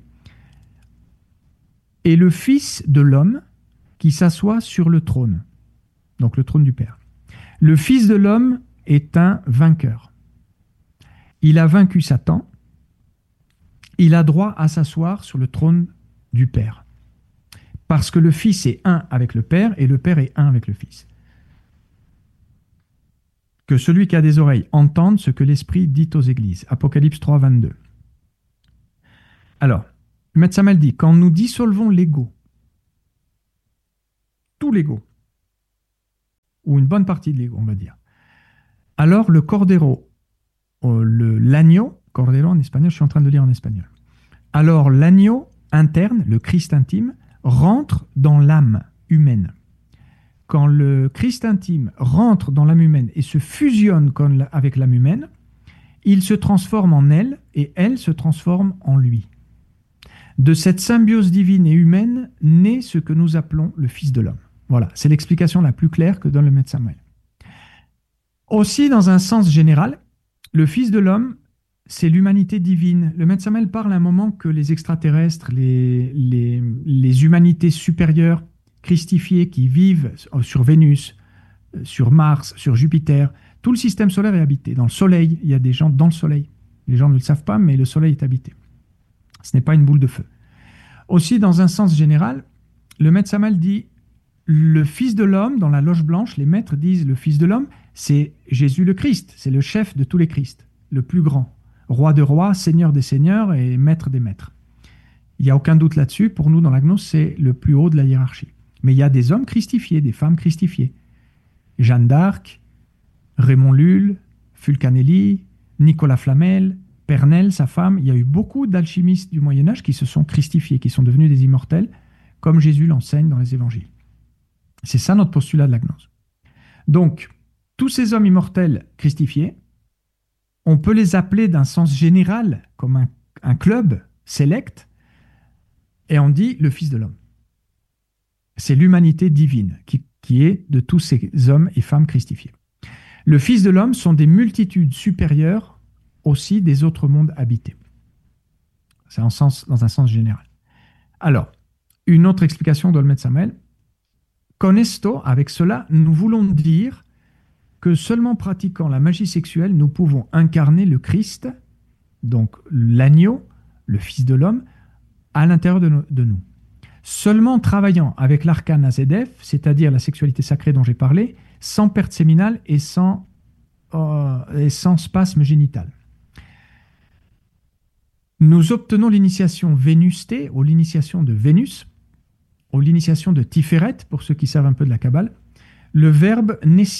et le Fils de l'homme qui s'assoit sur le trône, donc le trône du Père. Le Fils de l'homme est un vainqueur. Il a vaincu Satan. Il a droit à s'asseoir sur le trône du Père. Parce que le Fils est un avec le Père et le Père est un avec le Fils. Que celui qui a des oreilles entende ce que l'Esprit dit aux églises. Apocalypse 3, 22. Alors, Maître Samael dit, quand nous dissolvons l'ego, tout l'ego, ou une bonne partie de l'ego, on va dire, alors le cordero, l'agneau, cordero en espagnol, je suis en train de lire en espagnol, alors l'agneau interne, le Christ intime, rentre dans l'âme humaine. Quand le Christ intime rentre dans l'âme humaine et se fusionne avec l'âme humaine, il se transforme en elle et elle se transforme en lui. De cette symbiose divine et humaine naît ce que nous appelons le Fils de l'homme. Voilà, c'est l'explication la plus claire que donne le Maître Samael. Aussi, dans un sens général, le Fils de l'homme, c'est l'humanité divine. Le Maître Samael parle à un moment que les extraterrestres, les humanités supérieures, christifiées, qui vivent sur Vénus, sur Mars, sur Jupiter, tout le système solaire est habité. Dans le Soleil, il y a des gens dans le Soleil. Les gens ne le savent pas, mais le Soleil est habité. Ce n'est pas une boule de feu. Aussi, dans un sens général, le Maître Samael dit le Fils de l'homme, dans la loge blanche, les maîtres disent le Fils de l'homme, c'est Jésus le Christ, c'est le chef de tous les Christ, le plus grand, roi de rois, seigneur des seigneurs et maître des maîtres. Il n'y a aucun doute là-dessus. Pour nous, dans la gnose, c'est le plus haut de la hiérarchie. Mais il y a des hommes christifiés, des femmes christifiées. Jeanne d'Arc, Raymond Lulle, Fulcanelli, Nicolas Flamel, Pernelle, sa femme. Il y a eu beaucoup d'alchimistes du Moyen-Âge qui se sont christifiés, qui sont devenus des immortels, comme Jésus l'enseigne dans les évangiles. C'est ça notre postulat de la gnose. Donc, tous ces hommes immortels christifiés, on peut les appeler d'un sens général comme un club select, et on dit le Fils de l'homme. C'est l'humanité divine qui est de tous ces hommes et femmes christifiés. Le Fils de l'homme sont des multitudes supérieures aussi des autres mondes habités. C'est dans un sens général. Alors, une autre explication de le Maître Samael. Con esto, avec cela, nous voulons dire que seulement pratiquant la magie sexuelle, nous pouvons incarner le Christ, donc l'agneau, le Fils de l'homme, à l'intérieur de nous. Seulement travaillant avec l'arcane Azedef, c'est-à-dire la sexualité sacrée dont j'ai parlé, sans perte séminale et sans spasme génital. Nous obtenons l'initiation Vénusté, ou l'initiation de Vénus, ou l'initiation de Tiferet, pour ceux qui savent un peu de la Kabbale. Le verbe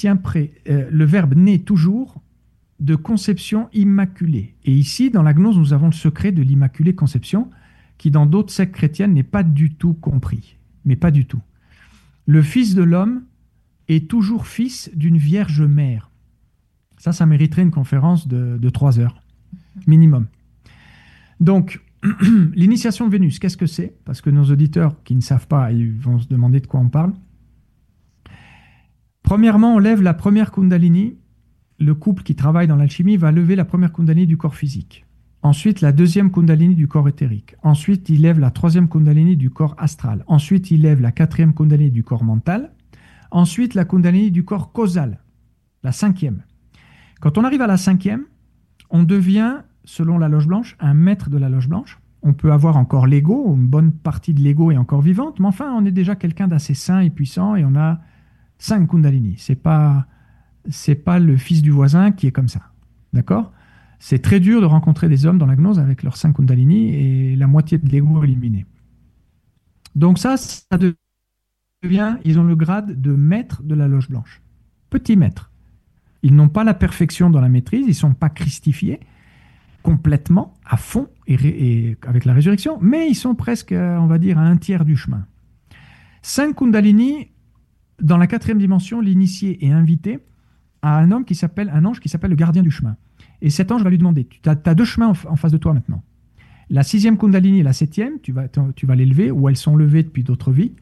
naît toujours de conception immaculée. Et ici, dans la gnose, nous avons le secret de l'immaculée conception, qui dans d'autres sectes chrétiennes n'est pas du tout compris. Mais pas du tout. Le Fils de l'homme est toujours fils d'une vierge mère. Ça mériterait une conférence de 3 heures, minimum. Donc, l'initiation de Vénus, qu'est-ce que c'est? Parce que nos auditeurs qui ne savent pas, ils vont se demander de quoi on parle. Premièrement, on lève la première Kundalini. Le couple qui travaille dans l'alchimie va lever la première Kundalini du corps physique. Ensuite, la deuxième Kundalini du corps éthérique. Ensuite, il lève la troisième Kundalini du corps astral. Ensuite, il lève la quatrième Kundalini du corps mental. Ensuite, la Kundalini du corps causal, la cinquième. Quand on arrive à la cinquième, on devient, selon la loge blanche, un maître de la loge blanche. On peut avoir encore l'ego, une bonne partie de l'ego est encore vivante, mais enfin, on est déjà quelqu'un d'assez sain et puissant et on a 5 Kundalini. C'est pas le fils du voisin qui est comme ça. D'accord? C'est très dur de rencontrer des hommes dans la gnose avec leurs 5 Kundalini et la moitié de l'ego éliminé. Donc ça devient, ils ont le grade de maître de la loge blanche. Petit maître. Ils n'ont pas la perfection dans la maîtrise, ils ne sont pas christifiés complètement, à fond, et avec la résurrection, mais ils sont presque, on va dire, à un tiers du chemin. 5 Kundalini, dans la 4e dimension, l'initié est invité à un ange qui s'appelle le gardien du chemin. Et cet ange va lui demander, tu as 2 chemins en face de toi maintenant. La 6e Kundalini et la 7e, tu vas l'élever, ou elles sont levées depuis d'autres vies,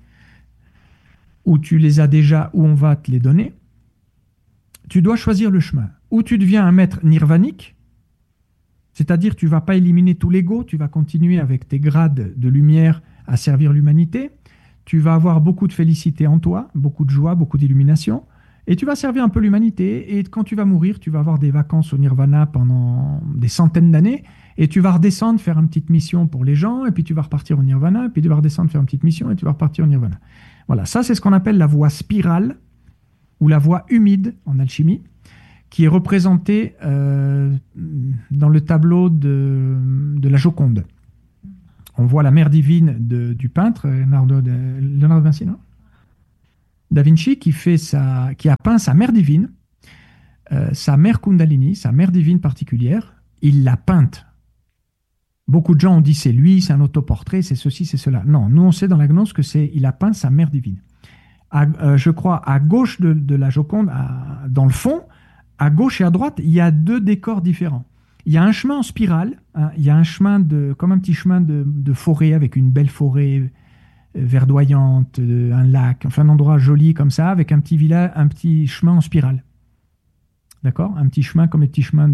ou tu les as déjà, ou on va te les donner. Tu dois choisir le chemin. Ou tu deviens un maître nirvanique, c'est-à-dire tu ne vas pas éliminer tout l'ego, tu vas continuer avec tes grades de lumière à servir l'humanité, tu vas avoir beaucoup de félicité en toi, beaucoup de joie, beaucoup d'illumination, et tu vas servir un peu l'humanité, et quand tu vas mourir, tu vas avoir des vacances au nirvana pendant des centaines d'années, et tu vas redescendre, faire une petite mission pour les gens, et puis tu vas repartir au nirvana, et puis tu vas redescendre, faire une petite mission, et tu vas repartir au nirvana. Voilà, ça c'est ce qu'on appelle la voie spirale, ou la voie humide en alchimie, qui est représentée dans le tableau de la Joconde. on voit la mère divine du peintre, Leonardo da Vinci, non Da Vinci, qui a peint sa mère divine, sa mère Kundalini, sa mère divine particulière. Il l'a peinte. Beaucoup de gens ont dit c'est lui, c'est un autoportrait, c'est ceci, c'est cela. Non, nous on sait dans la gnose que il a peint sa mère divine. Je crois à gauche de la Joconde, dans le fond, à gauche et à droite, il y a 2 décors différents. Il y a un chemin en spirale, hein, il y a un chemin comme un petit chemin de forêt avec une belle forêt verdoyante, un lac, enfin un endroit joli comme ça, avec un petit village, un petit chemin en spirale. D'accord? Un petit chemin comme les petits chemins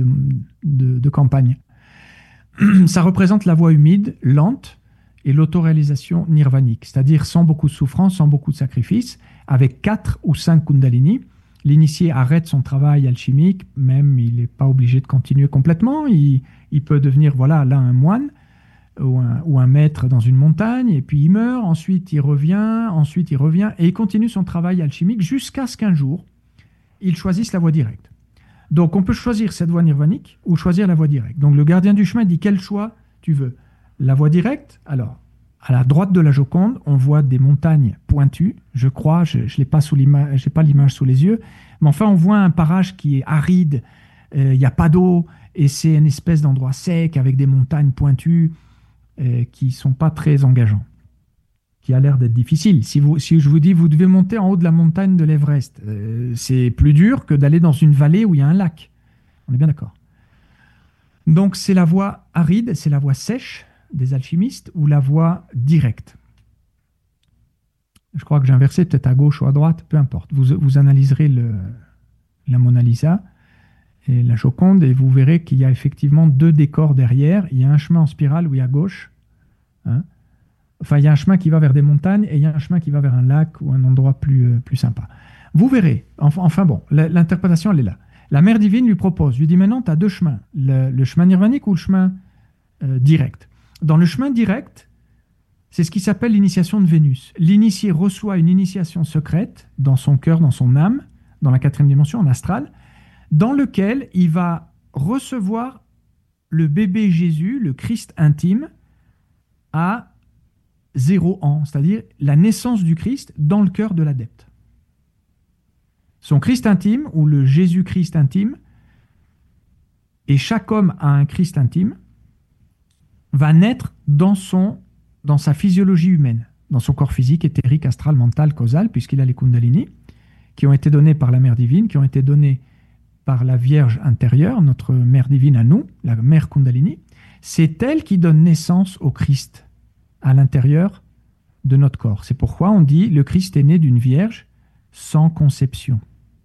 de campagne. Ça représente la voie humide, lente, et l'autoréalisation nirvanique, c'est-à-dire sans beaucoup de souffrance, sans beaucoup de sacrifice, avec 4 ou 5 kundalini. L'initié arrête son travail alchimique, même il n'est pas obligé de continuer complètement. Il peut devenir, voilà, là un moine ou un maître dans une montagne, et puis il meurt, ensuite il revient, et il continue son travail alchimique jusqu'à ce qu'un jour, il choisisse la voie directe. Donc on peut choisir cette voie nirvanique ou choisir la voie directe. Donc le gardien du chemin dit quel choix tu veux. La voie directe, alors, à la droite de la Joconde, on voit des montagnes pointues, je crois, je n'ai pas l'image sous les yeux, mais enfin on voit un parage qui est aride, il n'y a pas d'eau, et c'est une espèce d'endroit sec avec des montagnes pointues qui ne sont pas très engageants, qui a l'air d'être difficile. Si je vous dis, vous devez monter en haut de la montagne de l'Everest, c'est plus dur que d'aller dans une vallée où il y a un lac. On est bien d'accord. Donc c'est la voie aride, c'est la voie sèche des alchimistes ou la voie directe. Je crois que j'ai inversé, peut-être à gauche ou à droite, peu importe. Vous analyserez la Mona Lisa et la Joconde et vous verrez qu'il y a effectivement 2 décors derrière. Il y a un chemin en spirale, oui, à gauche. Hein. Enfin, il y a un chemin qui va vers des montagnes et il y a un chemin qui va vers un lac ou un endroit plus sympa. Vous verrez. Enfin bon, l'interprétation, elle est là. La mère divine lui propose, lui dit maintenant, tu as 2 chemins. Le chemin nirvanique ou le chemin direct. Dans le chemin direct, c'est ce qui s'appelle l'initiation de Vénus. L'initié reçoit une initiation secrète dans son cœur, dans son âme, dans la 4e dimension, en astral, dans lequel il va recevoir le bébé Jésus, le Christ intime, à 0 ans, c'est-à-dire la naissance du Christ dans le cœur de l'adepte. Son Christ intime, ou le Jésus-Christ intime, et chaque homme a un Christ intime, va naître dans sa physiologie humaine, dans son corps physique, éthérique, astral, mental, causal, puisqu'il a les kundalini, qui ont été donnés par la mère divine, qui ont été donnés par la Vierge intérieure, notre mère divine à nous, la mère kundalini. C'est elle qui donne naissance au Christ à l'intérieur de notre corps. C'est pourquoi on dit le Christ est né d'une Vierge sans conception.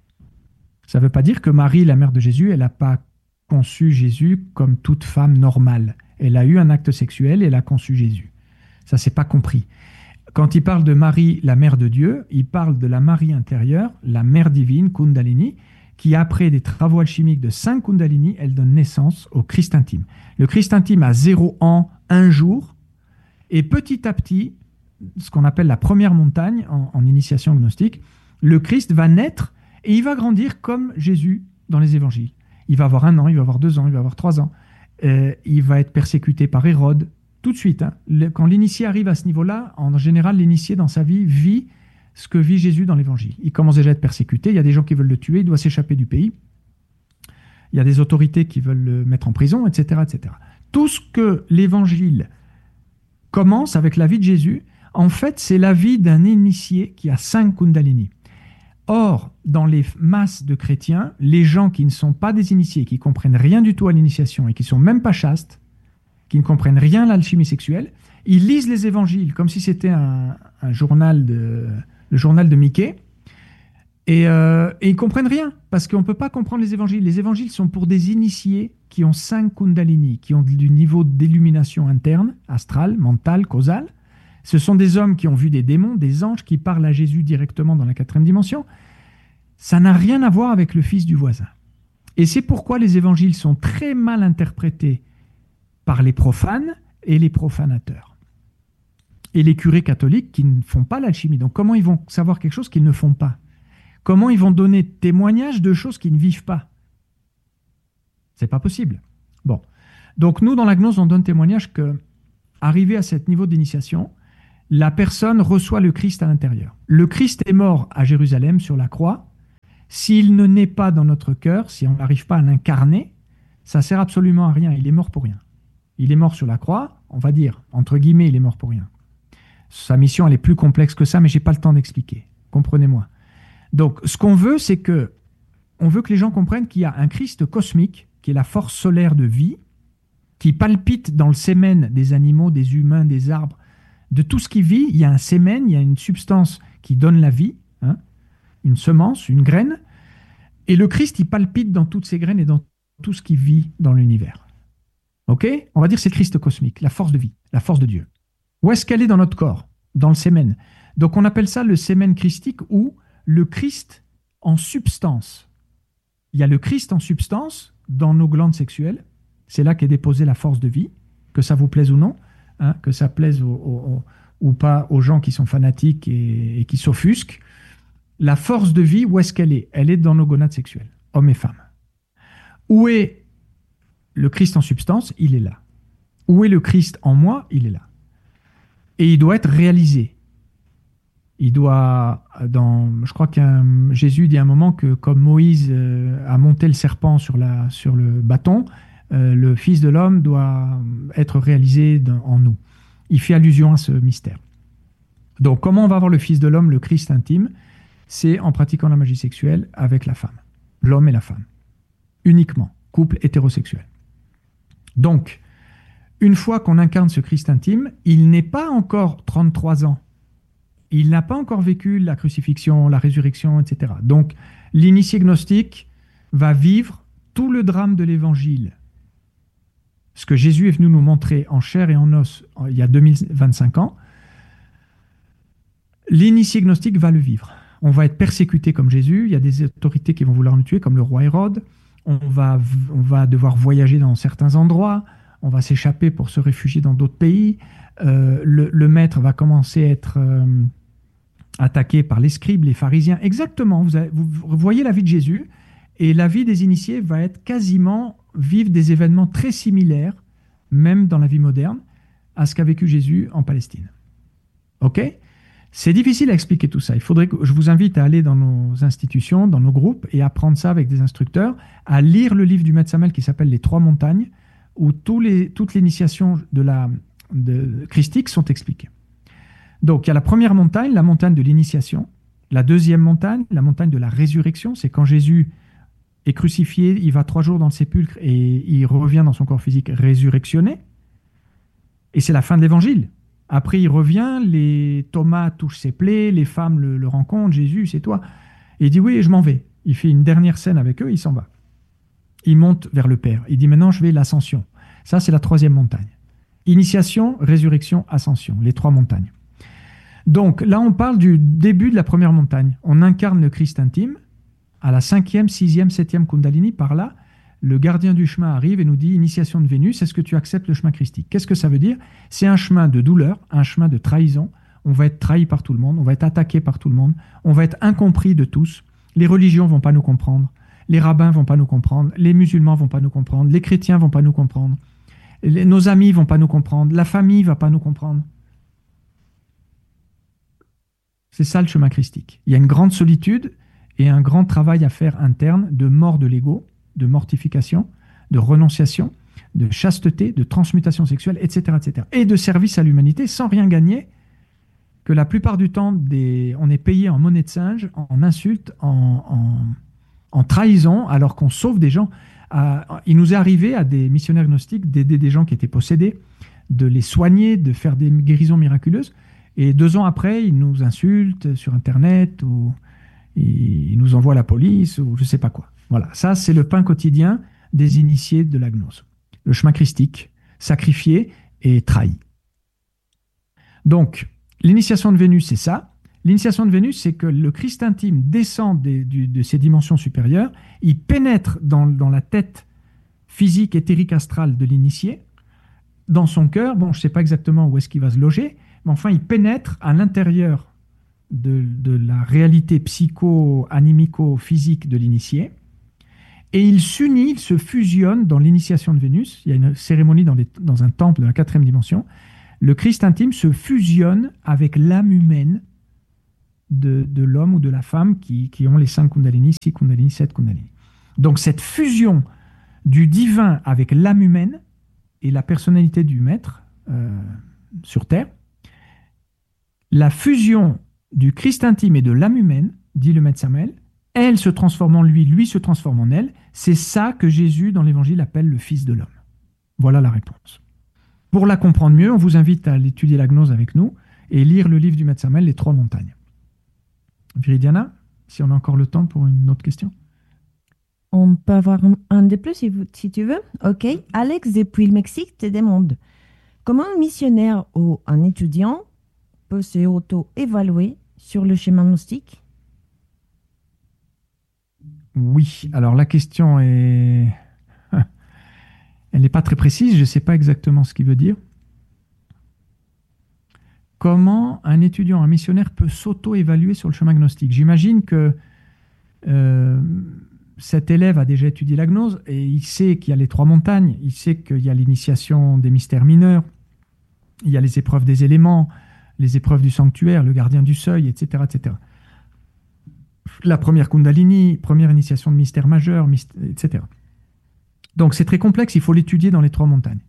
Ça ne veut pas dire que Marie, la mère de Jésus, elle n'a pas conçu Jésus comme toute femme normale. Elle a eu un acte sexuel et elle a conçu Jésus. Ça, c'est pas compris. Quand il parle de Marie, la mère de Dieu, il parle de la Marie intérieure, la mère divine, Kundalini, qui après des travaux alchimiques de 5 Kundalini, elle donne naissance au Christ intime. Le Christ intime a 0 ans, 1 jour, et petit à petit, ce qu'on appelle la première montagne en initiation gnostique, le Christ va naître et il va grandir comme Jésus dans les évangiles. Il va avoir 1 an, il va avoir 2 ans, il va avoir 3 ans. Il va être persécuté par Hérode tout de suite. Hein. Quand l'initié arrive à ce niveau-là, en général, l'initié dans sa vie vit ce que vit Jésus dans l'évangile. Il commence déjà à être persécuté, il y a des gens qui veulent le tuer, il doit s'échapper du pays. Il y a des autorités qui veulent le mettre en prison, etc., etc. Tout ce que l'évangile commence avec la vie de Jésus, en fait, c'est la vie d'un initié qui a 5 kundalini. Or, dans les masses de chrétiens, les gens qui ne sont pas des initiés, qui ne comprennent rien du tout à l'initiation et qui ne sont même pas chastes, qui ne comprennent rien à l'alchimie sexuelle, ils lisent les évangiles comme si c'était le journal de Mickey, et ils ne comprennent rien, parce qu'on ne peut pas comprendre les évangiles. Les évangiles sont pour des initiés qui ont 5 kundalini, qui ont du niveau d'illumination interne, astrale, mentale, causale. Ce sont des hommes qui ont vu des démons, des anges, qui parlent à Jésus directement dans la 4e dimension. Ça n'a rien à voir avec le fils du voisin. Et c'est pourquoi les évangiles sont très mal interprétés par les profanes et les profanateurs. Et les curés catholiques qui ne font pas l'alchimie. Donc comment ils vont savoir quelque chose qu'ils ne font pas? Comment ils vont donner témoignage de choses qu'ils ne vivent pas? C'est pas possible. Bon. Donc nous, dans la gnose, on donne témoignage que arrivé à ce niveau d'initiation, la personne reçoit le Christ à l'intérieur. Le Christ est mort à Jérusalem sur la croix. S'il ne naît pas dans notre cœur, si on n'arrive pas à l'incarner, ça sert absolument à rien. Il est mort pour rien. Il est mort sur la croix, on va dire, entre guillemets, il est mort pour rien. Sa mission, elle est plus complexe que ça, mais j'ai pas le temps d'expliquer. Comprenez-moi. Donc, ce qu'on veut, c'est que on veut que les gens comprennent qu'il y a un Christ cosmique, qui est la force solaire de vie, qui palpite dans le sémen des animaux, des humains, des arbres, de tout ce qui vit. Il y a un sémen, il y a une substance qui donne la vie, hein, une semence, une graine. Et le Christ, il palpite dans toutes ces graines et dans tout ce qui vit dans l'univers. Ok ? On va dire que c'est le Christ cosmique, la force de vie, la force de Dieu. Où est-ce qu'elle est dans notre corps ? Dans le sémen. Donc on appelle ça le sémen christique ou le Christ en substance. Il y a le Christ en substance dans nos glandes sexuelles. C'est là qu'est déposée la force de vie, que ça vous plaise ou non, hein, que ça plaise ou pas aux gens qui sont fanatiques et qui s'offusquent. La force de vie, où est-ce qu'elle est ? Elle est dans nos gonades sexuelles, hommes et femmes. Où est le Christ en substance ? Il est là. Où est le Christ en moi ? Il est là. Et il doit être réalisé. Il doit, je crois que Jésus dit à un moment que comme Moïse a monté le serpent sur le bâton, le Fils de l'homme doit être réalisé en nous. Il fait allusion à ce mystère. Donc comment on va avoir le Fils de l'homme, le Christ intime ? C'est en pratiquant la magie sexuelle avec la femme, l'homme et la femme, uniquement, couple hétérosexuel. Donc, une fois qu'on incarne ce Christ intime, il n'est pas encore 33 ans. Il n'a pas encore vécu la crucifixion, la résurrection, etc. Donc, l'initié gnostique va vivre tout le drame de l'Évangile. Ce que Jésus est venu nous montrer en chair et en os il y a 2025 ans, l'initié gnostique va le vivre. On va être persécuté comme Jésus, il y a des autorités qui vont vouloir nous tuer, comme le roi Hérode. On va devoir voyager dans certains endroits, on va s'échapper pour se réfugier dans d'autres pays. Le maître va commencer à être attaqué par les scribes, les pharisiens. Exactement, vous voyez la vie de Jésus, et la vie des initiés va être quasiment vivre des événements très similaires, même dans la vie moderne, à ce qu'a vécu Jésus en Palestine. Ok ? C'est difficile à expliquer tout ça. Je vous invite à aller dans nos institutions, dans nos groupes, et apprendre ça avec des instructeurs, à lire le livre du Maître Samuel qui s'appelle Les Trois Montagnes, où toute l'initiation de christique sont expliquées. Donc, il y a la première montagne, la montagne de l'initiation. La deuxième montagne, la montagne de la résurrection, c'est quand Jésus est crucifié, il va 3 jours dans le sépulcre et il revient dans son corps physique résurrectionné. Et c'est la fin de l'évangile. Après, il revient, Thomas touche ses plaies, les femmes le rencontrent, Jésus, c'est toi. Et il dit oui, je m'en vais. Il fait une dernière scène avec eux, il s'en va. Il monte vers le Père. Il dit maintenant, je vais l'ascension. Ça, c'est la troisième montagne. Initiation, résurrection, ascension, les 3 montagnes. Donc là, on parle du début de la première montagne. On incarne le Christ intime. À la 5e, 6e, 7e Kundalini, par là, le gardien du chemin arrive et nous dit « Initiation de Vénus, est-ce que tu acceptes le chemin christique ?» Qu'est-ce que ça veut dire ? C'est un chemin de douleur, un chemin de trahison. On va être trahi par tout le monde, on va être attaqué par tout le monde, on va être incompris de tous. Les religions ne vont pas nous comprendre, les rabbins ne vont pas nous comprendre, les musulmans ne vont pas nous comprendre, les chrétiens ne vont pas nous comprendre, nos amis ne vont pas nous comprendre, la famille ne va pas nous comprendre. C'est ça le chemin christique. Il y a une grande solitude et un grand travail à faire interne de mort de l'ego, de mortification, de renonciation, de chasteté, de transmutation sexuelle, etc., etc. Et de service à l'humanité sans rien gagner, que la plupart du temps, on est payé en monnaie de singe, en insultes, en trahison, alors qu'on sauve des gens. Il nous est arrivé à des missionnaires gnostiques d'aider des gens qui étaient possédés, de les soigner, de faire des guérisons miraculeuses. Et 2 ans après, ils nous insultent sur Internet ou ils nous envoient la police ou je ne sais pas quoi. Voilà, ça c'est le pain quotidien des initiés de la gnose. Le chemin christique, sacrifié et trahi. Donc, l'initiation de Vénus, c'est ça. L'initiation de Vénus, c'est que le Christ intime descend de ses dimensions supérieures, il pénètre dans la tête physique, éthérique, astrale de l'initié, dans son cœur. Bon, je ne sais pas exactement où est-ce qu'il va se loger, mais enfin, il pénètre à l'intérieur de la réalité psycho-animico-physique de l'initié, et il s'unit, il se fusionne dans l'initiation de Vénus. Il y a une cérémonie dans un temple de la 4e dimension. Le Christ intime se fusionne avec l'âme humaine de l'homme ou de la femme qui ont les 5 Kundalini, 6 Kundalini, 7 Kundalini. Donc cette fusion du divin avec l'âme humaine et la personnalité du maître sur Terre, la fusion du Christ intime et de l'âme humaine, dit le maître Samuel, elle se transforme en lui, lui se transforme en elle, c'est ça que Jésus dans l'Évangile appelle le Fils de l'homme. Voilà la réponse. Pour la comprendre mieux, on vous invite à étudier la gnose avec nous et lire le livre du maître Samuel, Les 3 montagnes. Viridiana, si on a encore le temps pour une autre question. On peut avoir un de plus si tu veux. Ok. Alex, depuis le Mexique, te demande comment un missionnaire ou un étudiant peut se auto-évaluer sur le chemin gnostique? Oui, alors la question est... Elle n'est pas très précise, je ne sais pas exactement ce qu'il veut dire. Comment un étudiant, un missionnaire peut s'auto-évaluer sur le chemin gnostique? J'imagine que cet élève a déjà étudié la gnose et il sait qu'il y a les 3 montagnes, il sait qu'il y a l'initiation des mystères mineurs, il y a les épreuves des éléments, les épreuves du sanctuaire, le gardien du seuil, etc., etc. La première Kundalini, première initiation de mystère majeur, etc. Donc c'est très complexe, il faut l'étudier dans les 3 montagnes.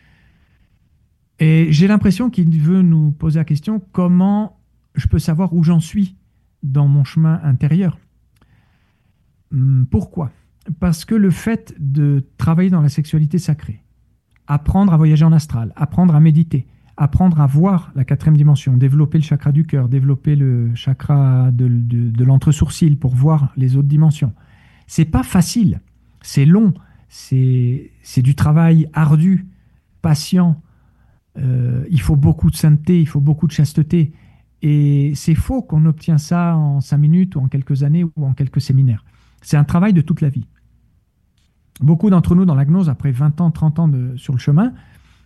Et j'ai l'impression qu'il veut nous poser la question, comment je peux savoir où j'en suis dans mon chemin intérieur? Pourquoi? Parce que le fait de travailler dans la sexualité sacrée, apprendre à voyager en astral, apprendre à méditer, apprendre à voir la 4e dimension, développer le chakra du cœur, développer le chakra de l'entre-sourcil pour voir les autres dimensions, c'est pas facile, c'est long, c'est du travail ardu, patient. Il faut beaucoup de sainteté, il faut beaucoup de chasteté. Et c'est faux qu'on obtient ça en 5 minutes ou en quelques années ou en quelques séminaires. C'est un travail de toute la vie. Beaucoup d'entre nous dans la gnose, après 20 ans, 30 ans sur le chemin,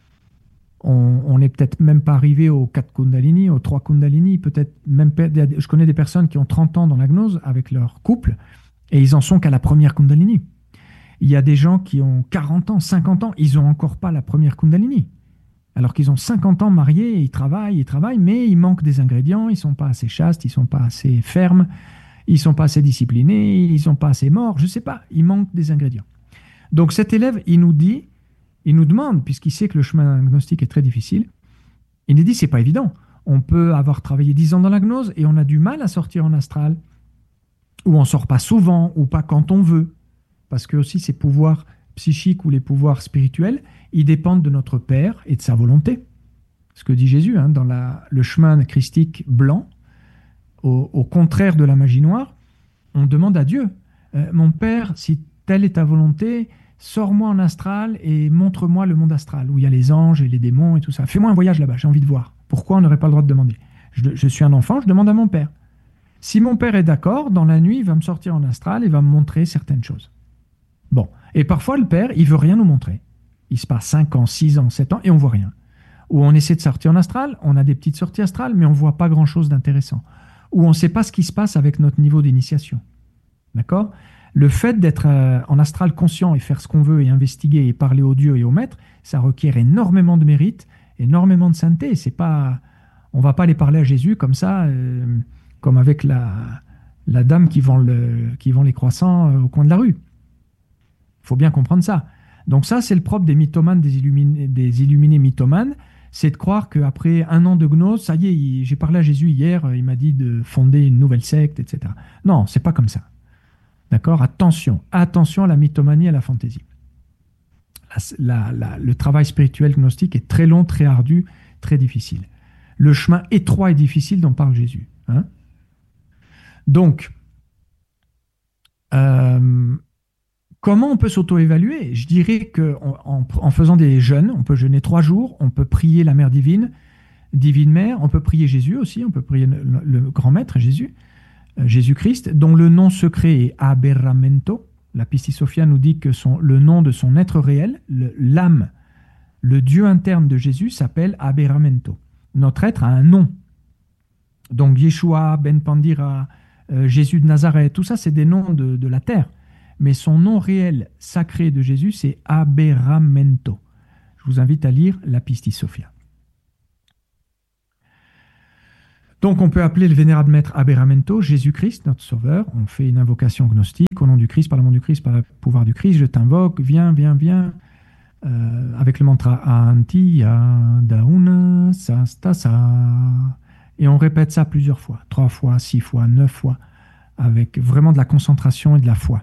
on n'est peut-être même pas arrivé aux 4 Kundalini, aux 3 Kundalini, peut-être même, je connais des personnes qui ont 30 ans dans la gnose avec leur couple et ils en sont qu'à la première Kundalini. Il y a des gens qui ont 40 ans, 50 ans, ils n'ont encore pas la première Kundalini. Alors qu'ils ont 50 ans mariés, ils travaillent, mais il manque des ingrédients, ils ne sont pas assez chastes, ils ne sont pas assez fermes, ils ne sont pas assez disciplinés, ils ne sont pas assez morts, je ne sais pas, il manque des ingrédients. Donc cet élève, il nous demande, puisqu'il sait que le chemin gnostique est très difficile, il nous dit, c'est pas évident. On peut avoir travaillé 10 ans dans la gnose et on a du mal à sortir en astral, ou on ne sort pas souvent, ou pas quand on veut, parce que aussi ces pouvoirs psychiques ou les pouvoirs spirituels, ils dépendent de notre Père et de sa volonté. Ce que dit Jésus dans le chemin christique blanc, au contraire de la magie noire, on demande à Dieu, mon Père, si telle est ta volonté, sors-moi en astral et montre-moi le monde astral, où il y a les anges et les démons et tout ça. Fais-moi un voyage là-bas, j'ai envie de voir. Pourquoi on n'aurait pas le droit de demander? Je suis un enfant, je demande à mon Père. Si mon Père est d'accord, dans la nuit, il va me sortir en astral et va me montrer certaines choses. Bon, et parfois le Père, il veut rien nous montrer. Il se passe 5 ans, 6 ans, 7 ans et on voit rien. Ou on essaie de sortir en astral, on a des petites sorties astrales, mais on voit pas grand-chose d'intéressant. Ou on ne sait pas ce qui se passe avec notre niveau d'initiation. D'accord? Le fait d'être en astral conscient et faire ce qu'on veut et investiguer et parler aux dieux et aux maîtres, ça requiert énormément de mérite, énormément de sainteté. C'est pas, on va pas aller parler à Jésus comme ça, comme avec la dame qui vend les croissants au coin de la rue. Il faut bien comprendre ça. Donc ça, c'est le propre des mythomanes, des illuminés mythomanes, c'est de croire qu'après 1 an de gnose, ça y est, j'ai parlé à Jésus hier, il m'a dit de fonder une nouvelle secte, etc. Non, c'est pas comme ça. D'accord? Attention à la mythomanie et à la fantaisie. Le travail spirituel gnostique est très long, très ardu, très difficile. Le chemin étroit et difficile dont parle Jésus. Donc, comment on peut s'auto-évaluer? Je dirais qu'en faisant des jeûnes, on peut jeûner 3 jours, on peut prier la Mère divine, Divine Mère, on peut prier Jésus aussi, on peut prier le grand maître Jésus, Jésus-Christ, dont le nom secret est Aberramento. La Pistis Sophia nous dit que le nom de son être réel, l'âme, le Dieu interne de Jésus s'appelle Aberramento. Notre être a un nom. Donc Yeshua, Ben Pandira, Jésus de Nazareth, tout ça c'est des noms de la terre. Mais son nom réel sacré de Jésus, c'est Aberramento. Je vous invite à lire la Pistis Sophia. Donc on peut appeler le vénérable maître Aberramento, Jésus-Christ, notre sauveur. On fait une invocation gnostique, au nom du Christ, par l'amour du Christ, par le pouvoir du Christ, je t'invoque, viens, viens, viens. Avec le mantra Antiya Dauna Sastasa. Et on répète ça plusieurs fois, 3 fois, 6 fois, 9 fois, avec vraiment de la concentration et de la foi.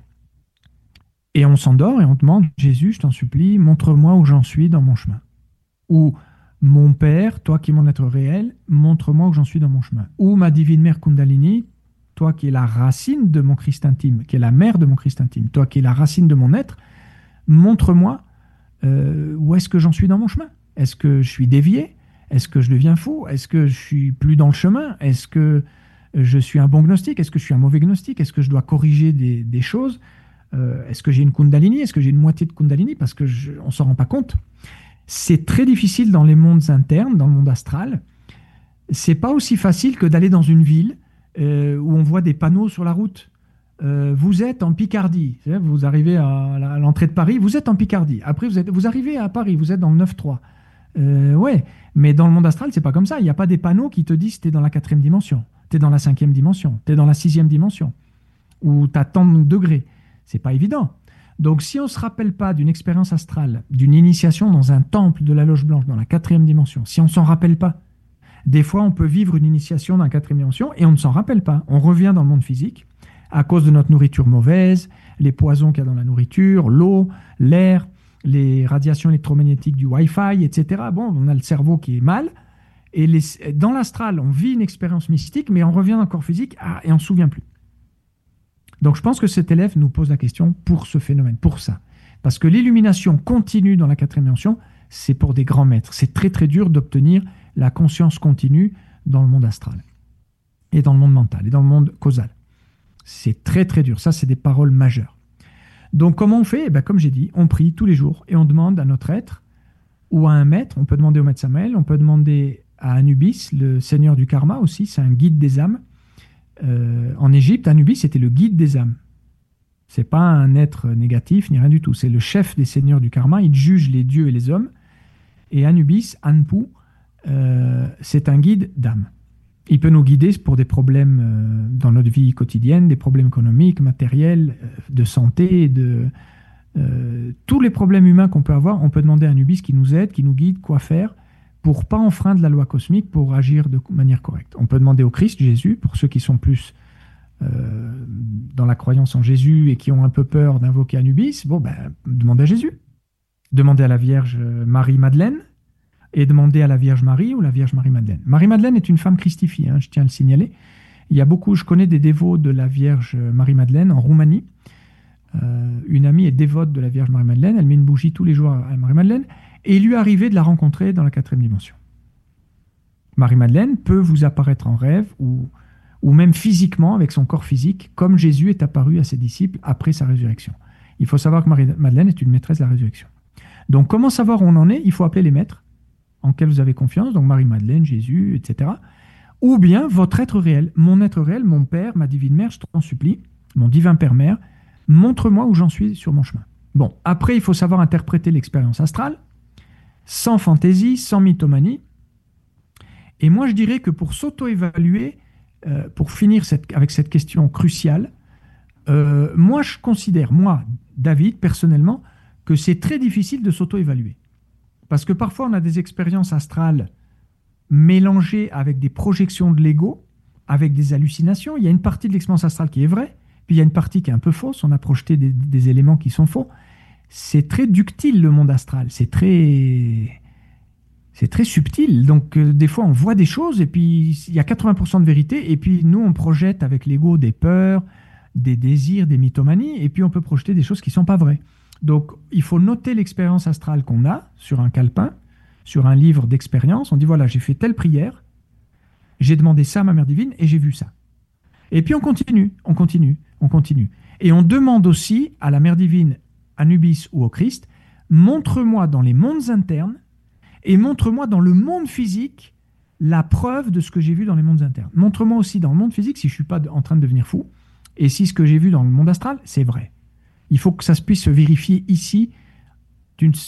Et on s'endort et on demande, Jésus, je t'en supplie, montre-moi où j'en suis dans mon chemin. Ou mon Père, toi qui es mon être réel, montre-moi où j'en suis dans mon chemin. Ou ma divine mère Kundalini, toi qui es la racine de mon Christ intime, qui est la mère de mon Christ intime, toi qui es la racine de mon être, montre-moi où est-ce que j'en suis dans mon chemin. Est-ce que je suis dévié? Est-ce que je deviens fou? Est-ce que je suis plus dans le chemin? Est-ce que je suis un bon gnostique? Est-ce que je suis un mauvais gnostique? Est-ce que je dois corriger des choses? Est-ce que j'ai une Kundalini? Est-ce que j'ai une moitié de Kundalini? Parce qu'on ne s'en rend pas compte. C'est très difficile dans les mondes internes, dans le monde astral. C'est pas aussi facile que d'aller dans une ville où on voit des panneaux sur la route. Vous êtes en Picardie. Vous arrivez à l'entrée de Paris, vous êtes en Picardie. Après, vous arrivez à Paris, vous êtes dans le 9-3. Ouais, mais dans le monde astral, c'est pas comme ça. Il n'y a pas des panneaux qui te disent t'es dans la 4e dimension, t'es dans la 5e dimension, t'es dans la 6e dimension, ou t'as tant de degrés. C'est pas évident. Donc, si on ne se rappelle pas d'une expérience astrale, d'une initiation dans un temple de la Loge Blanche, dans la 4e dimension, si on ne s'en rappelle pas, des fois, on peut vivre une initiation dans la 4e dimension et on ne s'en rappelle pas. On revient dans le monde physique à cause de notre nourriture mauvaise, les poisons qu'il y a dans la nourriture, l'eau, l'air, les radiations électromagnétiques du Wi-Fi, etc. Bon, on a le cerveau qui est mal. Et dans l'astral, on vit une expérience mystique, mais on revient dans le corps physique et on ne se souvient plus. Donc je pense que cet élève nous pose la question pour ce phénomène, pour ça. Parce que l'illumination continue dans la 4e dimension, c'est pour des grands maîtres. C'est très très dur d'obtenir la conscience continue dans le monde astral, et dans le monde mental, et dans le monde causal. C'est très très dur. Ça, c'est des paroles majeures. Donc comment on fait? Comme j'ai dit, on prie tous les jours et on demande à notre être ou à un maître. On peut demander au maître Samael, on peut demander à Anubis, le seigneur du karma aussi, c'est un guide des âmes. En Égypte, Anubis était le guide des âmes. C'est pas un être négatif ni rien du tout. C'est le chef des seigneurs du karma. Il juge les dieux et les hommes. Et Anubis, Anpu, c'est un guide d'âme. Il peut nous guider pour des problèmes dans notre vie quotidienne, des problèmes économiques, matériels, de santé, tous les problèmes humains qu'on peut avoir. On peut demander à Anubis qui nous aide, qui nous guide, quoi faire pour pas enfreindre la loi cosmique, pour agir de manière correcte. On peut demander au Christ, Jésus, pour ceux qui sont plus dans la croyance en Jésus et qui ont un peu peur d'invoquer Anubis, demandez à Jésus. Demandez à la Vierge Marie-Madeleine et demandez à la Vierge Marie ou la Vierge Marie-Madeleine. Marie-Madeleine est une femme christifiée, je tiens à le signaler. Je connais des dévots de la Vierge Marie-Madeleine en Roumanie. Une amie est dévote de la Vierge Marie-Madeleine, elle met une bougie tous les jours à Marie-Madeleine, et il lui est arrivé de la rencontrer dans la 4e dimension. Marie-Madeleine peut vous apparaître en rêve ou même physiquement avec son corps physique, comme Jésus est apparu à ses disciples après sa résurrection. Il faut savoir que Marie-Madeleine est une maîtresse de la résurrection. Donc comment savoir où on en est? Il faut appeler les maîtres en quels vous avez confiance, donc Marie-Madeleine, Jésus, etc. Ou bien votre être réel, mon Père, ma divine mère, je t'en supplie, mon divin Père-Mère, montre-moi où j'en suis sur mon chemin. Bon, après il faut savoir interpréter l'expérience astrale, sans fantaisie, sans mythomanie. Et moi, je dirais que pour s'auto-évaluer, pour finir avec cette question cruciale, moi, je considère, David, personnellement, que c'est très difficile de s'auto-évaluer. Parce que parfois, on a des expériences astrales mélangées avec des projections de l'ego, avec des hallucinations. Il y a une partie de l'expérience astrale qui est vraie, puis il y a une partie qui est un peu fausse. On a projeté des éléments qui sont faux. C'est très ductile, le monde astral. C'est très subtil. Donc, des fois, on voit des choses et puis il y a 80% de vérité. Et puis, nous, on projette avec l'ego des peurs, des désirs, des mythomanies. Et puis, on peut projeter des choses qui ne sont pas vraies. Donc, il faut noter l'expérience astrale qu'on a sur un calepin, sur un livre d'expérience. On dit, voilà, j'ai fait telle prière, j'ai demandé ça à ma mère divine et j'ai vu ça. Et puis, on continue. Et on demande aussi à la mère divine, Anubis ou au Christ, montre-moi dans les mondes internes et montre-moi dans le monde physique la preuve de ce que j'ai vu dans les mondes internes. Montre-moi aussi dans le monde physique si je ne suis pas en train de devenir fou et si ce que j'ai vu dans le monde astral, c'est vrai. Il faut que ça puisse se vérifier ici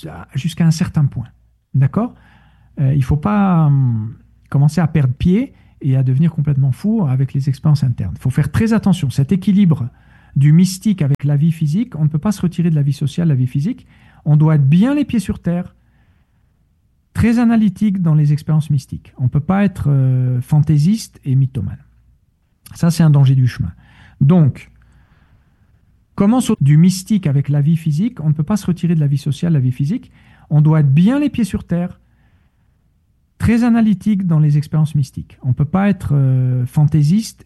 jusqu'à un certain point. D'accord ? Il ne faut pas commencer à perdre pied et à devenir complètement fou avec les expériences internes. Il faut faire très attention. Cet équilibre du mystique avec la vie physique, on ne peut pas se retirer de la vie sociale, la vie physique. On doit être bien les pieds sur terre, très analytique dans les expériences mystiques. On ne peut pas être fantaisiste et mythomane. Ça, c'est un danger du chemin. Donc, comment sauter du mystique avec la vie physique? On ne peut pas se retirer de la vie sociale, la vie physique. On doit être bien les pieds sur terre, très analytique dans les expériences mystiques. On ne peut pas être fantaisiste